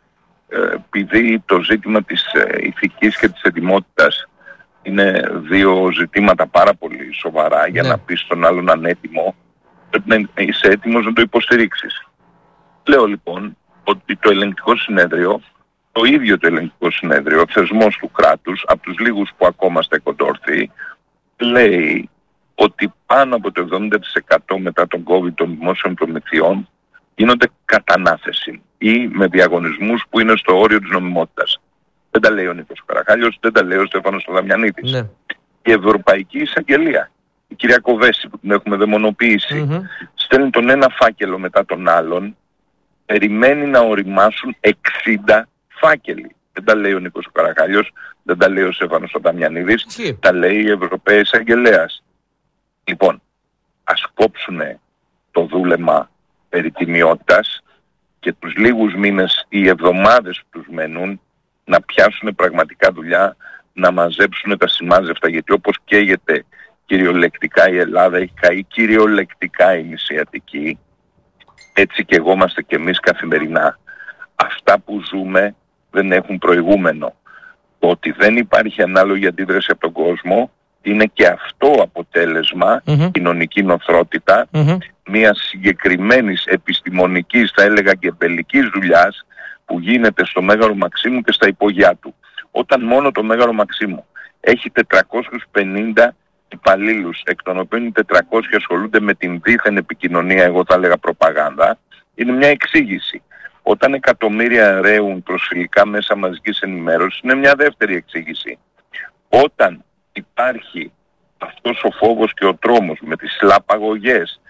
Επειδή το ζήτημα της ηθικής και της ετοιμότητας είναι 2 ζητήματα πάρα πολύ σοβαρά, για να πεις στον άλλον ανέτοιμο, πρέπει να είσαι έτοιμος να το υποστηρίξεις. Λέω λοιπόν ότι το ελεγκτικό συνέδριο, το ίδιο το ελεγκτικό συνέδριο, ο θεσμός του κράτους, από τους λίγους που ακόμα στέκονται ορθοί, λέει ότι πάνω από το 70% μετά τον COVID των δημόσιων προμηθειών γίνονται κατανάθεση ή με διαγωνισμούς που είναι στο όριο της νομιμότητας. Δεν τα λέει ο Νίκος Καραχάλιος, δεν τα λέει ο Στέφανος Δαμιανίδης. Ναι. Η Ευρωπαϊκή Εισαγγελία, η κυρία Κοβέση που την έχουμε δαιμονοποιήσει, στέλνει τον ένα φάκελο μετά τον άλλον, περιμένει να οριμάσουν 60 φάκελοι. Δεν τα λέει ο Νίκος Καραχάλιος, δεν τα λέει ο Στέφανος Δαμιανίδης, τα λέει η Ευρωπαϊκή Εισαγγελέα. Λοιπόν, ας κόψουνε το δούλεμα περί τιμιότητας και τους λίγους μήνες ή εβδομάδες που τους μένουν να πιάσουν πραγματικά δουλειά, να μαζέψουν τα σημάζευτα, γιατί όπως καίγεται κυριολεκτικά η Ελλάδα, έχει καεί κυριολεκτικά η Μισή Αττική, έτσι καιγόμαστε κι εμείς καθημερινά. Αυτά που ζούμε δεν έχουν προηγούμενο. Ότι δεν υπάρχει ανάλογη αντίδραση από τον κόσμο είναι και αυτό αποτέλεσμα, κοινωνική νοθρότητα, μιας συγκεκριμένης επιστημονικής, θα έλεγα και εμπελικής δουλειάς που γίνεται στο Μέγαρο Μαξίμου και στα υπόγειά του. Όταν μόνο το Μέγαρο Μαξίμου έχει 450 υπαλλήλους, εκ των οποίων οι 400 ασχολούνται με την δίθεν επικοινωνία, εγώ θα έλεγα προπαγάνδα, είναι μια εξήγηση. Όταν εκατομμύρια ρέουν προσφυλικά μέσα μαζικής ενημέρωσης, είναι μια δεύτερη εξήγηση. Όταν υπάρχει αυτός ο φόβος και ο τρόμος με τις λαπαγωγές,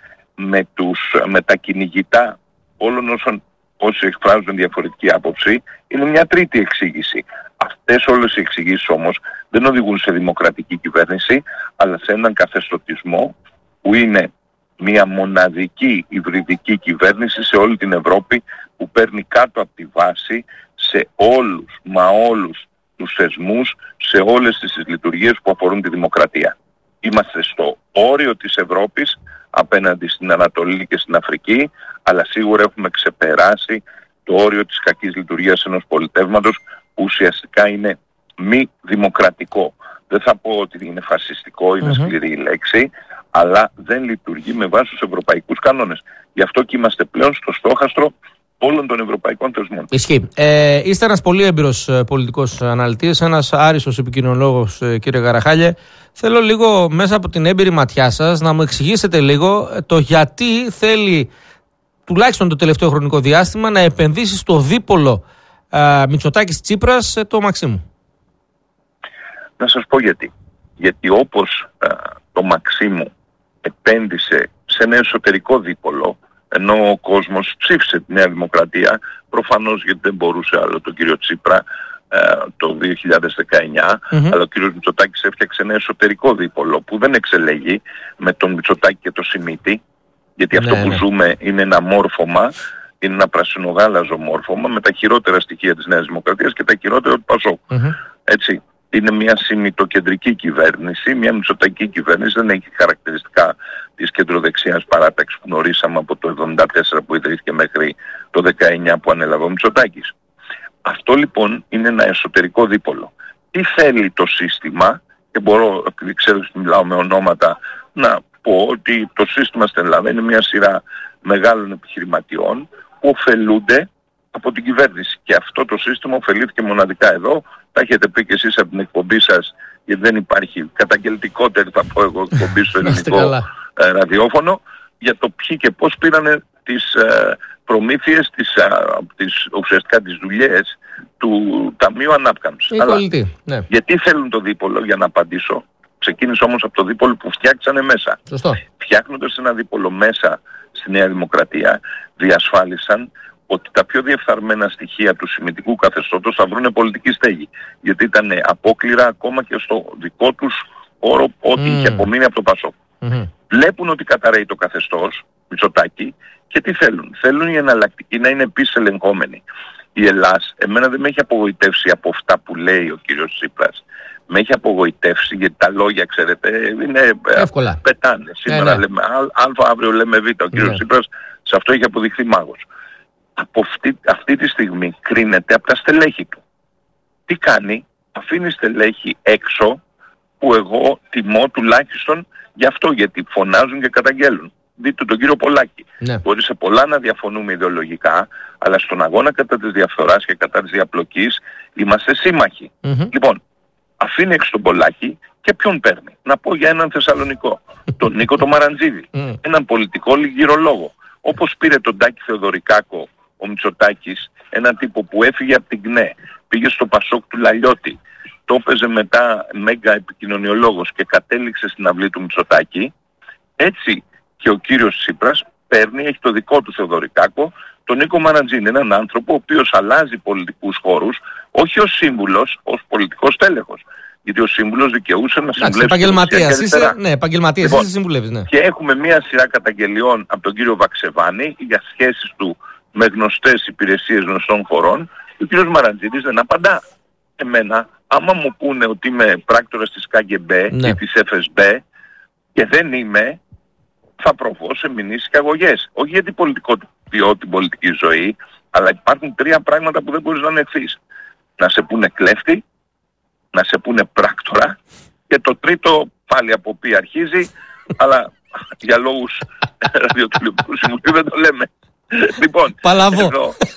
με τα κυνηγητά όλων όσοι εκφράζουν διαφορετική άποψη, είναι μια τρίτη εξήγηση. Αυτές όλες οι εξηγήσεις όμως δεν οδηγούν σε δημοκρατική κυβέρνηση, αλλά σε έναν καθεστωτισμό που είναι μια μοναδική υβριδική κυβέρνηση σε όλη την Ευρώπη, που παίρνει κάτω από τη βάση σε όλους τους θεσμούς, σε όλες τις λειτουργίες που αφορούν τη δημοκρατία. Είμαστε στο όριο της Ευρώπης απέναντι στην Ανατολή και στην Αφρική, αλλά σίγουρα έχουμε ξεπεράσει το όριο της κακής λειτουργίας ενός πολιτεύματος που ουσιαστικά είναι μη δημοκρατικό. Δεν θα πω ότι είναι φασιστικό, είναι σκληρή η λέξη, αλλά δεν λειτουργεί με βάση τους ευρωπαϊκούς κανόνες. Γι' αυτό και είμαστε πλέον στο στόχαστρο όλων των ευρωπαϊκών θεσμών. Ισχύει. Είστε ένας πολύ έμπειρος πολιτικός αναλυτής, ένας άριστος επικοινωνολόγος, κύριε Καραχάλιε. Θέλω λίγο μέσα από την έμπειρη ματιά σας να μου εξηγήσετε λίγο το γιατί θέλει τουλάχιστον το τελευταίο χρονικό διάστημα να επενδύσει στο δίπολο Μητσοτάκης-Τσίπρας το Μαξίμου. Να σας πω γιατί. Γιατί όπως το Μαξίμου επένδυσε σε ένα εσωτερικό δίπολο, ενώ ο κόσμος ψήφισε τη Νέα Δημοκρατία, προφανώς γιατί δεν μπορούσε άλλο τον κύριο Τσίπρα, το 2019, αλλά ο κύριος Μητσοτάκης έφτιαξε ένα εσωτερικό δίπολο που δεν εξελέγει με τον Μητσοτάκη και το Σιμίτη, γιατί αυτό που ζούμε είναι ένα μόρφωμα, είναι ένα πρασινογάλαζο μόρφωμα με τα χειρότερα στοιχεία της Νέας Δημοκρατίας και τα χειρότερα του Πασόκ. Έτσι. Είναι μια συμμιτοκεντρική κυβέρνηση, μια μητσοτακική κυβέρνηση, δεν έχει χαρακτηριστικά της κεντροδεξιάς παράταξης που γνωρίσαμε από το 1974 που ιδρύθηκε μέχρι το 19 που ανέλαβε ο Μητσοτάκης. Αυτό λοιπόν είναι ένα εσωτερικό δίπολο. Τι θέλει το σύστημα, και μπορώ, επειδή ξέρω ότι μιλάω με ονόματα, να πω ότι το σύστημα στην Ελλάδα είναι μια σειρά μεγάλων επιχειρηματιών που ωφελούνται από την κυβέρνηση. Και αυτό το σύστημα ωφελήθηκε μοναδικά εδώ. Τα έχετε πει και εσείς από την εκπομπή σας, γιατί δεν υπάρχει καταγγελτικότερη, θα πω εγώ, εκπομπή στο ελληνικό ραδιόφωνο, για το ποιοι και πώς πήρανε τις προμήθειες, ουσιαστικά τις δουλειές του Ταμείου Ανάκαμψης. Αλλά γιατί θέλουν το δίπολο, για να απαντήσω. Ξεκίνησε όμως από το δίπολο που φτιάξανε μέσα. Φτιάχνοντας ένα δίπολο μέσα στη Νέα Δημοκρατία, διασφάλισαν ότι τα πιο διεφθαρμένα στοιχεία του συμμετικού καθεστώτος θα βρουν πολιτική στέγη. Γιατί ήταν απόκληρα ακόμα και στο δικό τους όρο ό,τι είχε απομείνει από το Πασόκ. Βλέπουν ότι καταραίει το καθεστώς, Μητσοτάκη, και τι θέλουν. Θέλουν η εναλλακτική να είναι επίσης ελεγχόμενη. Η Ελλάς, εμένα δεν με έχει απογοητεύσει από αυτά που λέει ο κύριος Τσίπρας. Με έχει απογοητεύσει, γιατί τα λόγια, ξέρετε, είναι εύκολα. Πετάνε. Σήμερα λέμε Α, αύριο λέμε Β. Ο κύριος Τσίπρας σε αυτό έχει αποδειχθεί μάγος. Από αυτή τη στιγμή κρίνεται από τα στελέχη του. Τι κάνει? Αφήνει στελέχη έξω που εγώ τιμώ τουλάχιστον γι' αυτό, γιατί φωνάζουν και καταγγέλουν. Δείτε τον κύριο Πολάκη. Μπορεί σε πολλά να διαφωνούμε ιδεολογικά, αλλά στον αγώνα κατά της διαφθοράς και κατά της διαπλοκής είμαστε σύμμαχοι. Λοιπόν, αφήνει έξω τον Πολάκη και ποιον παίρνει? Να πω για έναν Θεσσαλονικό, τον Νίκο τον Μαραντζίδη, έναν πολιτικό λιγυρολόγο. Όπως πήρε τον Τάκη Θεοδωρικάκο ο Μητσοτάκης, έναν τύπο που έφυγε από την ΚΝΕ, πήγε στο Πασόκ του Λαλιώτη, το έπαιζε μετά μέγα επικοινωνιολόγος και κατέληξε στην αυλή του Μητσοτάκη, έτσι και ο κύριος Τσίπρας παίρνει, έχει το δικό του Θεοδωρικάκο, τον Νίκο Μαραντζίνη, έναν άνθρωπο ο οποίος αλλάζει πολιτικούς χώρους, όχι ως σύμβουλος, ως πολιτικός τέλεχος. Γιατί ο σύμβουλος δικαιούσε να συμβουλεύσει. Επαγγελματίας είσαι, επαγγελματίας είσαι, συμβουλεύεις. Ναι. Και έχουμε μία σειρά καταγγελιών από τον κύριο Βαξεβάνη για σχέσεις του με γνωστές υπηρεσίες γνωστών χωρών. Ο κύριος Μαραντζίδης δεν απαντά. Εμένα, άμα μου πούνε ότι είμαι πράκτορας της ΚΑΓΕΜΠΕ ή της FSB και δεν είμαι, θα προβώ σε μηνύσεις και αγωγές. Όχι γιατί πολιτικοποιώ την πολιτική ζωή, αλλά υπάρχουν τρία πράγματα που δεν μπορείς να ανεχθείς. Να σε πούνε κλέφτη, να σε πούνε πράκτορα και το τρίτο πάλι από πει αρχίζει, αλλά για λόγους ραδιοτηλεοπτικού συμβουλίου δεν το λέμε. Λοιπόν, Παλαβό.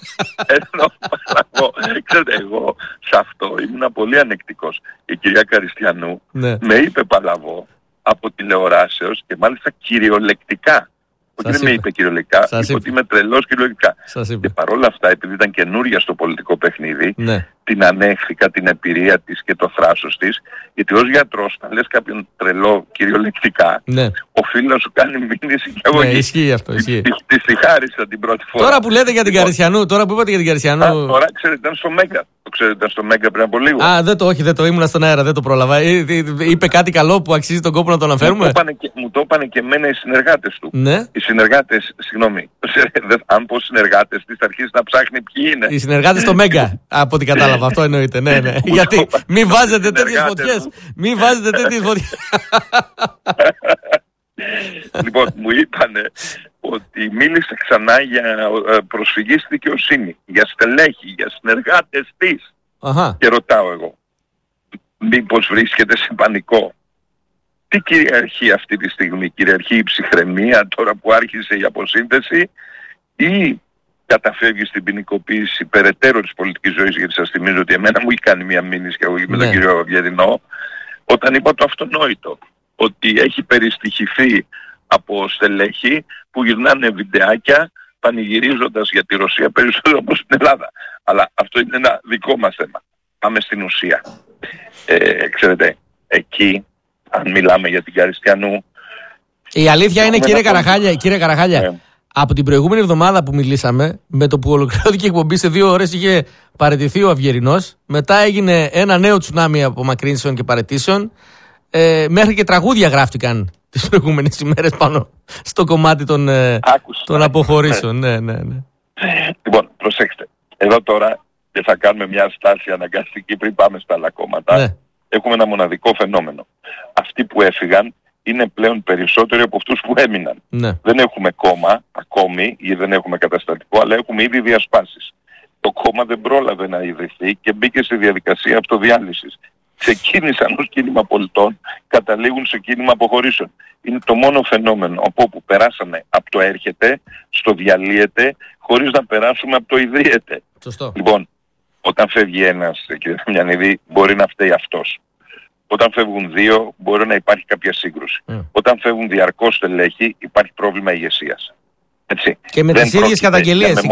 Παλαβό. Ξέρετε, εγώ σε αυτό ήμουν πολύ ανεκτικός. Η κυρία Καριστιανού με είπε Παλαβό από τηλεοράσεως και μάλιστα κυριολεκτικά. Όχι δεν με είπε κυριολεκτικά, είπε ότι είμαι τρελός κυριολεκτικά. Και παρόλα αυτά, επειδή ήταν καινούρια στο πολιτικό παιχνίδι, την ανέχθηκα, την εμπειρία της και το θράσος της, γιατί ως γιατρός, αν λες κάποιον τρελό κυριολεκτικά, οφείλει να σου κάνει μήνυση και αγωγή. Ισχύει αυτό, ισχύει. Της τη χάρισα την πρώτη φορά. Τώρα που λέτε για την Καριστιανού, τώρα που είπατε για την Καριστιανού. Τώρα ξέρετε, ήταν στο Μέγκα. Το ξέρετε, ήταν στο Μέγκα πριν από λίγο. Δεν το ήμουν στον αέρα, δεν το πρόλαβα. Είπε κάτι καλό που αξίζει τον κόπο να το αναφέρουμε. Μου το είπαν και εμένα οι συνεργάτες του. Οι συνεργάτες, συγγνώμη, αν πω συνεργάτες, της αρχής να ψάχνει ποιοι είναι. Οι συνεργάτες στο Μέγκα, από ό,τι κατάλαβα, αυτό εννοείται. Ναι. Γιατί μην βάζετε τέτοιες φωτιές. Μην βάζετε τέτοιες φωτιές. Λοιπόν, μου είπανε ότι μίλησε ξανά για προσφυγή στη δικαιοσύνη, για στελέχη, για συνεργάτες της. Και ρωτάω εγώ, μήπως βρίσκεται σε πανικό? Τι κυριαρχεί αυτή τη στιγμή? Κυριαρχεί η ψυχραιμία τώρα που άρχισε η αποσύνθεση ή καταφεύγει στην ποινικοποίηση περαιτέρω της πολιτικής ζωής? Γιατί σας θυμίζω ότι εμένα μου έχει κάνει μια μήνυση και εγώ με τον κύριο Αυγερινό όταν είπα το αυτονόητο, ότι έχει περιστοιχηθεί από στελέχη που γυρνάνε βιντεάκια πανηγυρίζοντας για τη Ρωσία περισσότερο από στην Ελλάδα. Αλλά αυτό είναι ένα δικό μας θέμα. Πάμε στην ουσία. Ξέρετε, εκεί, αν μιλάμε για την Καριστιανού... Η αλήθεια είναι, κύριε Καραχάλια, Από την προηγούμενη εβδομάδα που μιλήσαμε, με το που ολοκληρώθηκε η εκπομπή, σε 2 ώρες είχε παραιτηθεί ο Αυγερινός. Μετά έγινε ένα νέο τσουνάμι απομακρύνσεων και παραιτήσεων. Μέχρι και τραγούδια γράφτηκαν τις προηγούμενες ημέρες πάνω στο κομμάτι των αποχωρήσεων. Ναι. Λοιπόν, προσέξτε. Εδώ τώρα, και θα κάνουμε μια στάση αναγκαστική πριν πάμε στα άλλα κόμματα, ναι. Έχουμε ένα μοναδικό φαινόμενο. Αυτοί που έφυγαν είναι πλέον περισσότεροι από αυτούς που έμειναν. Ναι. Δεν έχουμε κόμμα ακόμη ή δεν έχουμε καταστατικό, αλλά έχουμε ήδη διασπάσεις. Το κόμμα δεν πρόλαβε να ιδρυθεί και μπήκε στη διαδικασία αυτοδιάλυσης. Ξεκίνησαν ως κίνημα πολιτών, καταλήγουν σε κίνημα αποχωρήσεων. Είναι το μόνο φαινόμενο από όπου περάσαμε από το έρχεται στο διαλύεται, χωρίς να περάσουμε από το ιδρύεται. Σωστό. Λοιπόν, όταν φεύγει ένας, κύριε Δαμιανίδη, μπορεί να φταίει αυτός. Όταν φεύγουν 2, μπορεί να υπάρχει κάποια σύγκρουση. Όταν φεύγουν διαρκώς στελέχη, υπάρχει πρόβλημα ηγεσίας. Έτσι. Και με τις ίδιες καταγγελίες.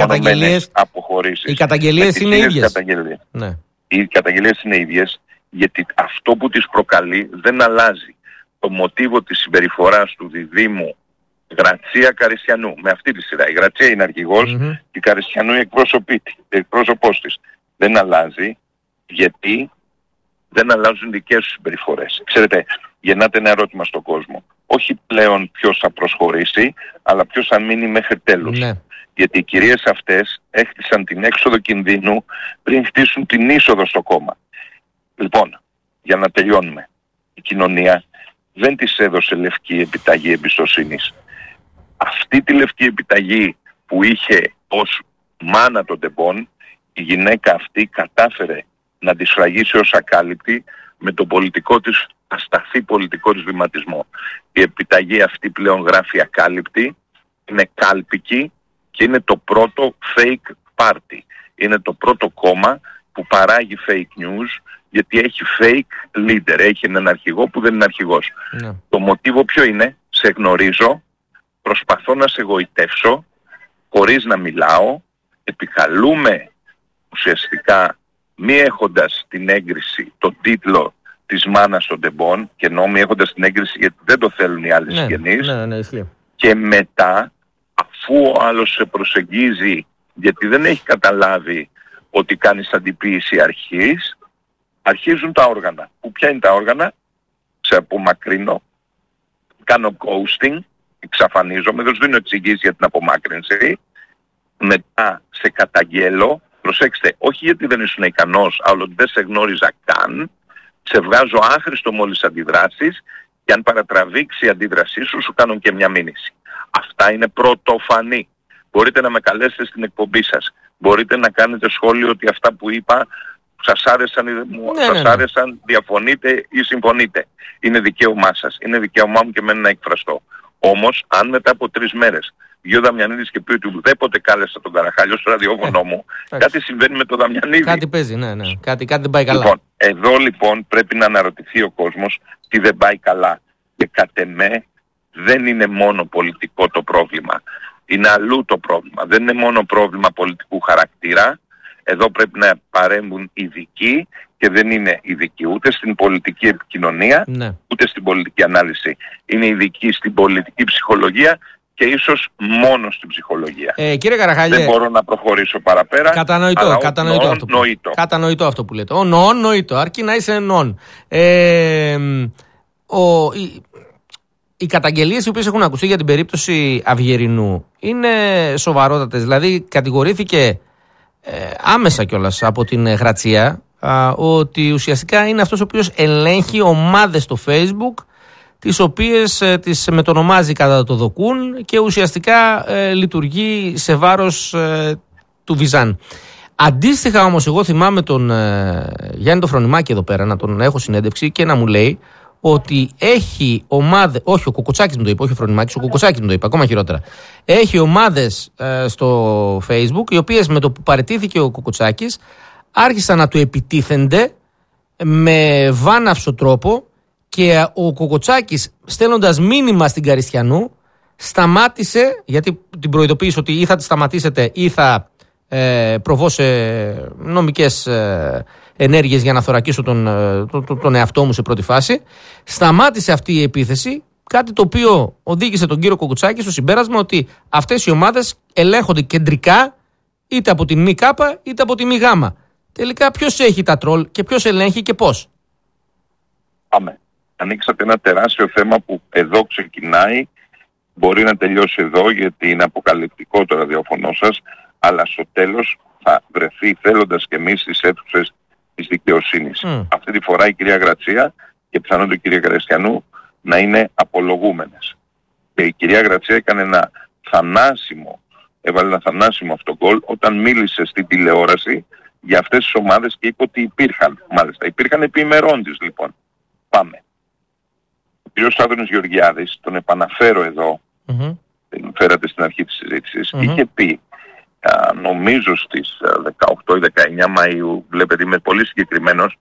Οι καταγγελίες είναι ίδιες. Ναι. Οι καταγγελίες είναι ίδιες, γιατί αυτό που τις προκαλεί δεν αλλάζει. Το μοτίβο της συμπεριφοράς του διδήμου Γρατσία Καριστιανού, με αυτή τη σειρά. Η Γρατσία είναι αρχηγός και η Καριστιανού είναι εκπρόσωπός της. Δεν αλλάζει, γιατί δεν αλλάζουν δικές τους συμπεριφορές. Ξέρετε, γεννάται ένα ερώτημα στον κόσμο. Όχι πλέον ποιος θα προσχωρήσει, αλλά ποιος θα μείνει μέχρι τέλους. Ναι. Γιατί οι κυρίες αυτές έχτισαν την έξοδο κινδύνου πριν χτίσουν την είσοδο στο κόμμα. Λοιπόν, για να τελειώνουμε. Η κοινωνία δεν της έδωσε λευκή επιταγή εμπιστοσύνης. Αυτή τη λευκή επιταγή που είχε ως μάνα των τεμπών, η γυναίκα αυτή κατάφερε να τη σφραγίσει ως ακάλυπτη με τον πολιτικό της, ασταθή πολιτικό της βηματισμό. Η επιταγή αυτή πλέον γράφει ακάλυπτη, είναι κάλπικη και είναι το πρώτο fake party. Είναι το πρώτο κόμμα που παράγει fake news, γιατί έχει fake leader, έχει έναν αρχηγό που δεν είναι αρχηγός. Ναι. Το μοτίβο ποιο είναι? Σε γνωρίζω, προσπαθώ να σε εγωιτεύσω, χωρίς να μιλάω, επικαλούμε ουσιαστικά μη έχοντας την έγκριση, τον τίτλο της μάνας των τεμπών, και ενώ μη έχοντας την έγκριση γιατί δεν το θέλουν οι άλλοι συγγενείς, και μετά, αφού ο άλλος σε προσεγγίζει γιατί δεν έχει καταλάβει ότι κάνεις αντιποίηση αρχής, αρχίζουν τα όργανα. Που ποια είναι τα όργανα? Σε απομακρύνω, κάνω ghosting, εξαφανίζομαι, δεν σου δίνω εξηγήσεις για την απομάκρυνση, μετά σε καταγγέλω, προσέξτε, όχι γιατί δεν ήσουν ικανός, αλλά ότι δεν σε γνώριζα καν, σε βγάζω άχρηστο μόλις αντιδράσεις και αν παρατραβήξει η αντίδρασή σου, σου κάνω και μια μήνυση. Αυτά είναι πρωτοφανή. Μπορείτε να με καλέσετε στην εκπομπή σας. Μπορείτε να κάνετε σχόλιο ότι αυτά που είπα σας άρεσαν ή δεν μου άρεσαν, διαφωνείτε ή συμφωνείτε. Είναι δικαίωμά σας. Είναι δικαίωμά μου και εμένα να εκφραστώ. Όμως, αν μετά από 3 μέρες βγει ο Δαμιανίδης και πει ότι ουδέποτε κάλεσα τον Καραχάλιο στο ραδιόφωνο μου, κάτι συμβαίνει με τον Δαμιανίδη. Κάτι παίζει, ναι. Κάτι δεν πάει καλά. Λοιπόν, εδώ λοιπόν πρέπει να αναρωτηθεί ο κόσμος τι δεν πάει καλά. Και κατ' εμέ δεν είναι μόνο πολιτικό το πρόβλημα. Είναι αλλού το πρόβλημα. Δεν είναι μόνο πρόβλημα πολιτικού χαρακτήρα. Εδώ πρέπει να παρέμβουν ειδικοί και δεν είναι ειδικοί ούτε στην πολιτική επικοινωνία, ούτε στην πολιτική ανάλυση. Είναι ειδικοί στην πολιτική ψυχολογία και ίσως μόνο στην ψυχολογία. Κύριε Καραχάλιε, δεν μπορώ να προχωρήσω παραπέρα. Κατανοητό αυτό που λέτε. Νοήτο, αρκεί να είσαι νον. Οι καταγγελίες οι οποίες έχουν ακουστεί για την περίπτωση Αυγερινού είναι σοβαρότατες. Δηλαδή κατηγορήθηκε άμεσα κιόλας από την Γρατσία ότι ουσιαστικά είναι αυτός ο οποίος ελέγχει ομάδες στο Facebook, τις οποίες τις μετονομάζει κατά το δοκούν και ουσιαστικά λειτουργεί σε βάρος του Βυζάν. Αντίστοιχα όμως εγώ θυμάμαι τον Γιάννη τον Φρονιμάκη εδώ πέρα να τον έχω συνέντευξη και να μου λέει ότι έχει ομάδες, όχι ο Κουκουτσάκης μου το είπε, όχι ο Φρονιμάκης, ο Κουκουτσάκης μου το είπε, ακόμα χειρότερα. Έχει ομάδες στο Facebook οι οποίες με το που παραιτήθηκε ο Κουκουτσάκης άρχισαν να του επιτίθενται με βάναυσο τρόπο και ο Κουκουτσάκης στέλνοντας μήνυμα στην Καριστιανού σταμάτησε, γιατί την προειδοποίησε ότι ή θα τη σταματήσετε ή θα προβώ σε νομικές ενέργειες για να θωρακίσω τον εαυτό μου σε πρώτη φάση. Σταμάτησε αυτή η επίθεση, Κάτι το οποίο οδήγησε τον κύριο Κουκουτσάκη στο συμπέρασμα ότι αυτές οι ομάδες ελέγχονται κεντρικά είτε από την ΜΚ είτε από τη ΜΓ. Τελικά ποιος έχει τα τρόλ και ποιος ελέγχει και πώς? Πάμε. Ανοίξατε ένα τεράστιο θέμα που εδώ ξεκινάει. Μπορεί να τελειώσει εδώ γιατί είναι αποκαλυπτικό το ραδιοφωνό σας, αλλά στο τέλος θα βρεθεί θέλοντας και εμείς στις αίθουσες της δικαιοσύνης. Αυτή τη φορά η κυρία Γρατσία και πιθανόν η κυρία Καριστιανού να είναι απολογούμενες. Και η κυρία Γρατσία έκανε έβαλε ένα θανάσιμο αυτό γκολ όταν μίλησε στην τηλεόραση για αυτές τις ομάδες και είπε ότι υπήρχαν. Μάλιστα, υπήρχαν επί ημερών της λοιπόν. Πάμε. Ο κ. Άδωνης Γεωργιάδης, τον επαναφέρω εδώ, τον φέρατε στην αρχή της συζήτησης, είχε πει, νομίζω στις 18 ή 19 Μαΐου, βλέπετε είμαι πολύ συγκεκριμένος,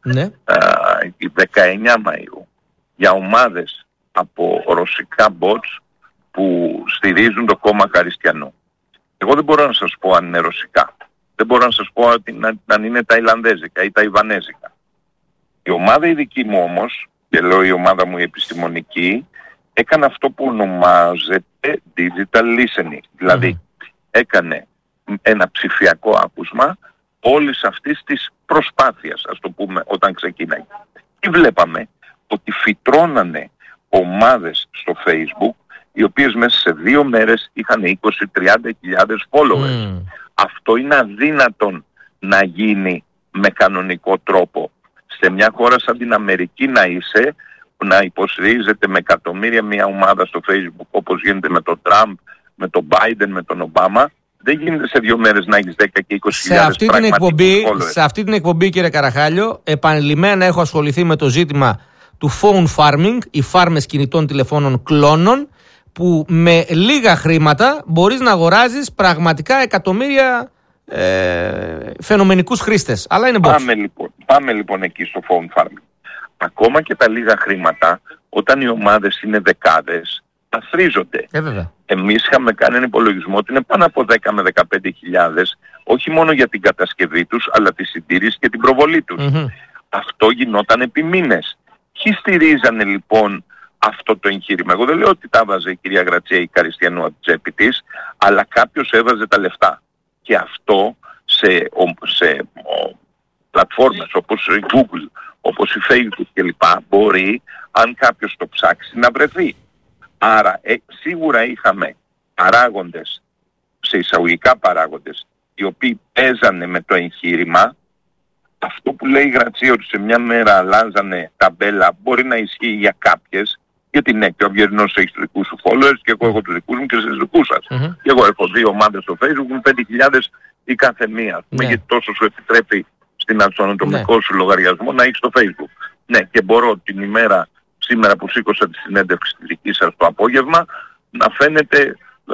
19 Μαΐου, για ομάδες από ρωσικά bots που στηρίζουν το κόμμα Καριστιανού. Εγώ δεν μπορώ να σας πω αν είναι ρωσικά. Δεν μπορώ να σας πω αν είναι ταϊλανδέζικα ή ταϊβανέζικα. Η ομάδα η δική μου όμως, και λέω η ομάδα μου η επιστημονική, έκανε αυτό που ονομάζεται digital listening. Δηλαδή έκανε ένα ψηφιακό άκουσμα όλης αυτής της προσπάθειας, ας το πούμε, όταν ξεκίναγε. Και βλέπαμε ότι φυτρώνανε ομάδες στο Facebook οι οποίες μέσα σε 2 μέρες είχαν 20-30 χιλιάδες followers. Αυτό είναι αδύνατον να γίνει με κανονικό τρόπο. Σε μια χώρα σαν την Αμερική να υποστηρίζεται με εκατομμύρια μια ομάδα στο Facebook όπως γίνεται με τον Τραμπ, με τον Biden, με τον Ομπάμα, δεν γίνεται σε 2 μέρες να έχεις 10 και 20 χιλιάδες σε αυτή την εκπομπή, κύριε Καραχάλιο, επανειλημμένα έχω ασχοληθεί με το ζήτημα του phone farming, οι φάρμες κινητών τηλεφώνων κλώνων, που με λίγα χρήματα μπορείς να αγοράζεις πραγματικά εκατομμύρια φαινομενικούς χρήστες. Αλλά είναι bots. Πάμε λοιπόν εκεί στο phone farming. Ακόμα και τα λίγα χρήματα, όταν οι ομάδες είναι δεκάδες, αθροίζονται. Εμείς είχαμε κάνει ένα υπολογισμό ότι είναι πάνω από 10 με 15 χιλιάδες, όχι μόνο για την κατασκευή τους, αλλά τη συντήρηση και την προβολή τους. Αυτό γινόταν επί μήνες. Ποιοι στηρίζανε λοιπόν αυτό το εγχείρημα? Εγώ δεν λέω ότι τα βάζε η κυρία Γρατσία ή η Καριστιανού από την τσέπη της, αλλά κάποιος έβαζε τα λεφτά. Και αυτό σε πλατφόρμες όπως η Google, όπως η Facebook κλπ. Μπορεί, αν κάποιος το ψάξει, να βρεθεί. Άρα σίγουρα είχαμε παράγοντες, σε εισαγωγικά παράγοντες, οι οποίοι παίζανε με το εγχείρημα. Αυτό που λέει η Γρατσία ότι σε μια μέρα αλλάζανε ταμπέλα μπορεί να ισχύει για κάποιες, γιατί ναι, και ο Αυγερινός έχει τους δικούς σου followers και εγώ έχω τους δικούς μου και εσείς δικούς σας. Και εγώ έχω 2 ομάδες στο Facebook με 5.000 η κάθε μία. Γιατί τόσο σου επιτρέπει στον ατομικό σου λογαριασμό να έχεις στο Facebook. Ναι, και μπορώ την ημέρα σήμερα που σήκωσα τη συνέντευξη τη δική σας το απόγευμα να φαίνεται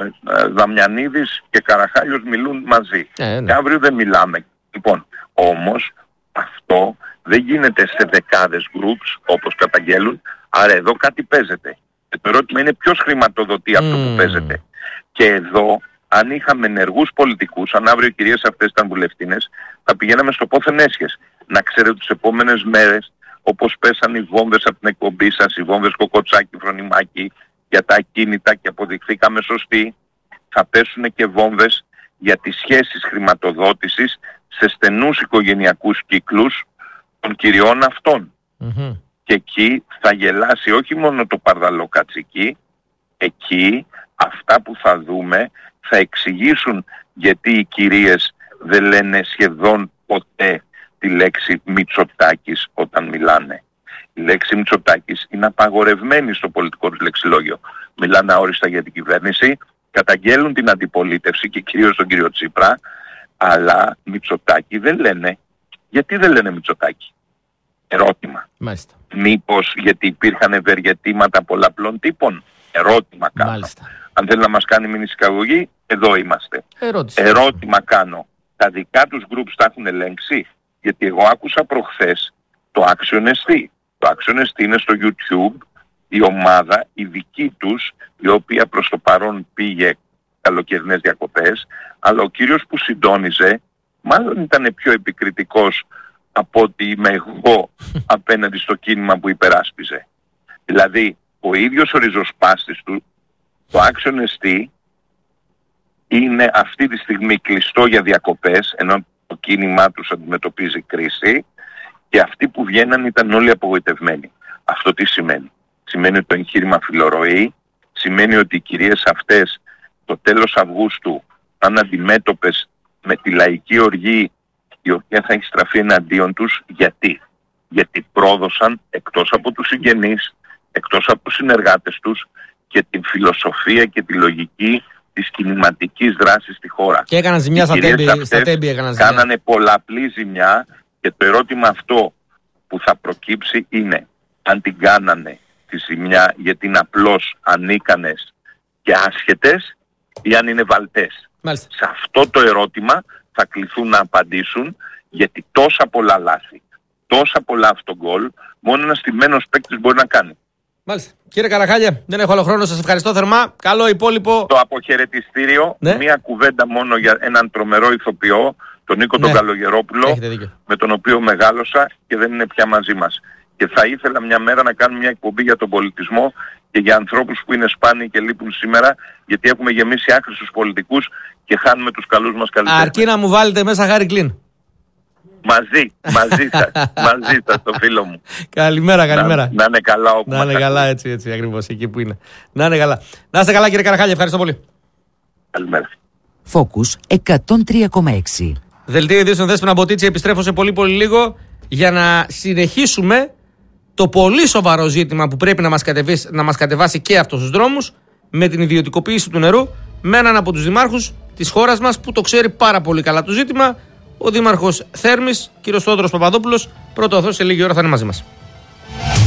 Δαμιανίδης και Καραχάλιος μιλούν μαζί. Και αύριο δεν μιλάμε. Λοιπόν, όμως αυτό δεν γίνεται σε δεκάδες groups όπως καταγγέλουν, άρα εδώ κάτι παίζεται. Και το ερώτημα είναι ποιος χρηματοδοτεί αυτό που παίζεται. Και εδώ, αν είχαμε ενεργούς πολιτικούς, αν αύριο οι κυρίες αυτές ήταν βουλευτίνες, θα πηγαίναμε στο πόθεν έσχες. Να ξέρετε τις επόμενες μέρες, όπως πέσαν οι βόμβες από την εκπομπή σας, οι βόμβες Κοκοτσάκη, Φρονιμάκη, για τα ακίνητα και αποδειχθήκαμε σωστοί, θα πέσουν και βόμβες για τις σχέσεις χρηματοδότησης σε στενούς οικογενειακούς κύκλους των κυριών αυτών. Και εκεί θα γελάσει όχι μόνο το παρδαλό κατσική, εκεί αυτά που θα δούμε θα εξηγήσουν γιατί οι κυρίες δεν λένε σχεδόν ποτέ τη λέξη Μητσοτάκης όταν μιλάνε. Η λέξη Μητσοτάκης είναι απαγορευμένη στο πολιτικό του λεξιλόγιο. Μιλάνε αόριστα για την κυβέρνηση, καταγγέλουν την αντιπολίτευση και κυρίως τον κύριο Τσίπρα, αλλά Μητσοτάκη δεν λένε. Γιατί δεν λένε Μητσοτάκη? Ερώτημα. Μάλιστα. Μήπως γιατί υπήρχαν ευεργετήματα πολλαπλών τύπων? Ερώτημα κάνω. Μάλιστα. Αν θέλει να μας κάνει μηνυσκαγωγή, εδώ είμαστε. Ερώτημα κάνω. Τα δικά τους groups τα έχουν ελέγξει? Γιατί εγώ άκουσα προχθές το Action ST. Το Action ST είναι στο YouTube, η ομάδα, η δική τους, η οποία προς το παρόν πήγε καλοκαιρινές διακοπές, αλλά ο κύριος που συντόνιζε μάλλον ήταν πιο επικριτικός από ότι είμαι εγώ απέναντι στο κίνημα που υπεράσπιζε. Δηλαδή, ο ίδιος ο ριζοσπάστης του, το Άξιον Εστί, είναι αυτή τη στιγμή κλειστό για διακοπές, ενώ το κίνημά τους αντιμετωπίζει κρίση, και αυτοί που βγαίναν ήταν όλοι απογοητευμένοι. Αυτό τι σημαίνει? Σημαίνει ότι το εγχείρημα φιλορροεί, σημαίνει ότι οι κυρίες αυτές το τέλος Αυγούστου θα είναι αντιμέτωπες με τη λαϊκή οργή, η οποία θα έχει στραφεί εναντίον τους. Γιατί πρόδωσαν εκτός από τους συγγενείς, εκτός από τους συνεργάτες τους, και την φιλοσοφία και τη λογική της κινηματικής δράσης στη χώρα. Και έκαναν ζημιά στα τέμπη. Κάνανε πολλαπλή ζημιά, και το ερώτημα αυτό που θα προκύψει είναι αν την κάνανε τη ζημιά γιατί είναι απλώς ανίκανες και άσχετες, ή αν είναι βαλτές. Μάλιστα. Σε αυτό το ερώτημα θα κληθούν να απαντήσουν, γιατί τόσα πολλά λάθη, τόσα πολλά αυτογκόλ, μόνο ένας στημένος παίκτης μπορεί να κάνει. Μάλιστα. Κύριε Καραχάλια, δεν έχω άλλο χρόνο. Σας ευχαριστώ θερμά. Καλό υπόλοιπο. Το αποχαιρετιστήριο, μία κουβέντα μόνο για έναν τρομερό ηθοποιό, τον Νίκο τον Καλογερόπουλο, με τον οποίο μεγάλωσα και δεν είναι πια μαζί μας. Και θα ήθελα μια μέρα να κάνουμε μια εκπομπή για τον πολιτισμό και για ανθρώπους που είναι σπάνιοι και λείπουν σήμερα, γιατί έχουμε γεμίσει άχρηστους πολιτικούς και χάνουμε τους καλούς μας καλλιτέχνες. Αρκεί να μου βάλετε μέσα Χάρη Κλίν. Μαζί σας, το φίλο μου. Καλημέρα. Να είναι καλά όπου να είναι καλά, έτσι ακριβώς, εκεί που είναι. Να είναι καλά. Να είστε καλά, κύριε Καραχάλια, ευχαριστώ πολύ. Καλημέρα. Focus 103,6. Δελτίο ειδήσεων Δέσποινα Μποτίτσι, επιστρέφω σε πολύ λίγο για να συνεχίσουμε το πολύ σοβαρό ζήτημα που πρέπει να μας κατεβάσει και αυτούς τους δρόμους, με την ιδιωτικοποίηση του νερού, με έναν από τους δημάρχους της χώρας μας που το ξέρει πάρα πολύ καλά το ζήτημα, ο Δήμαρχος Θέρμης, κ. Στόδωρος Παπαδόπουλος. Πρώτο σε λίγη ώρα θα είναι μαζί μας.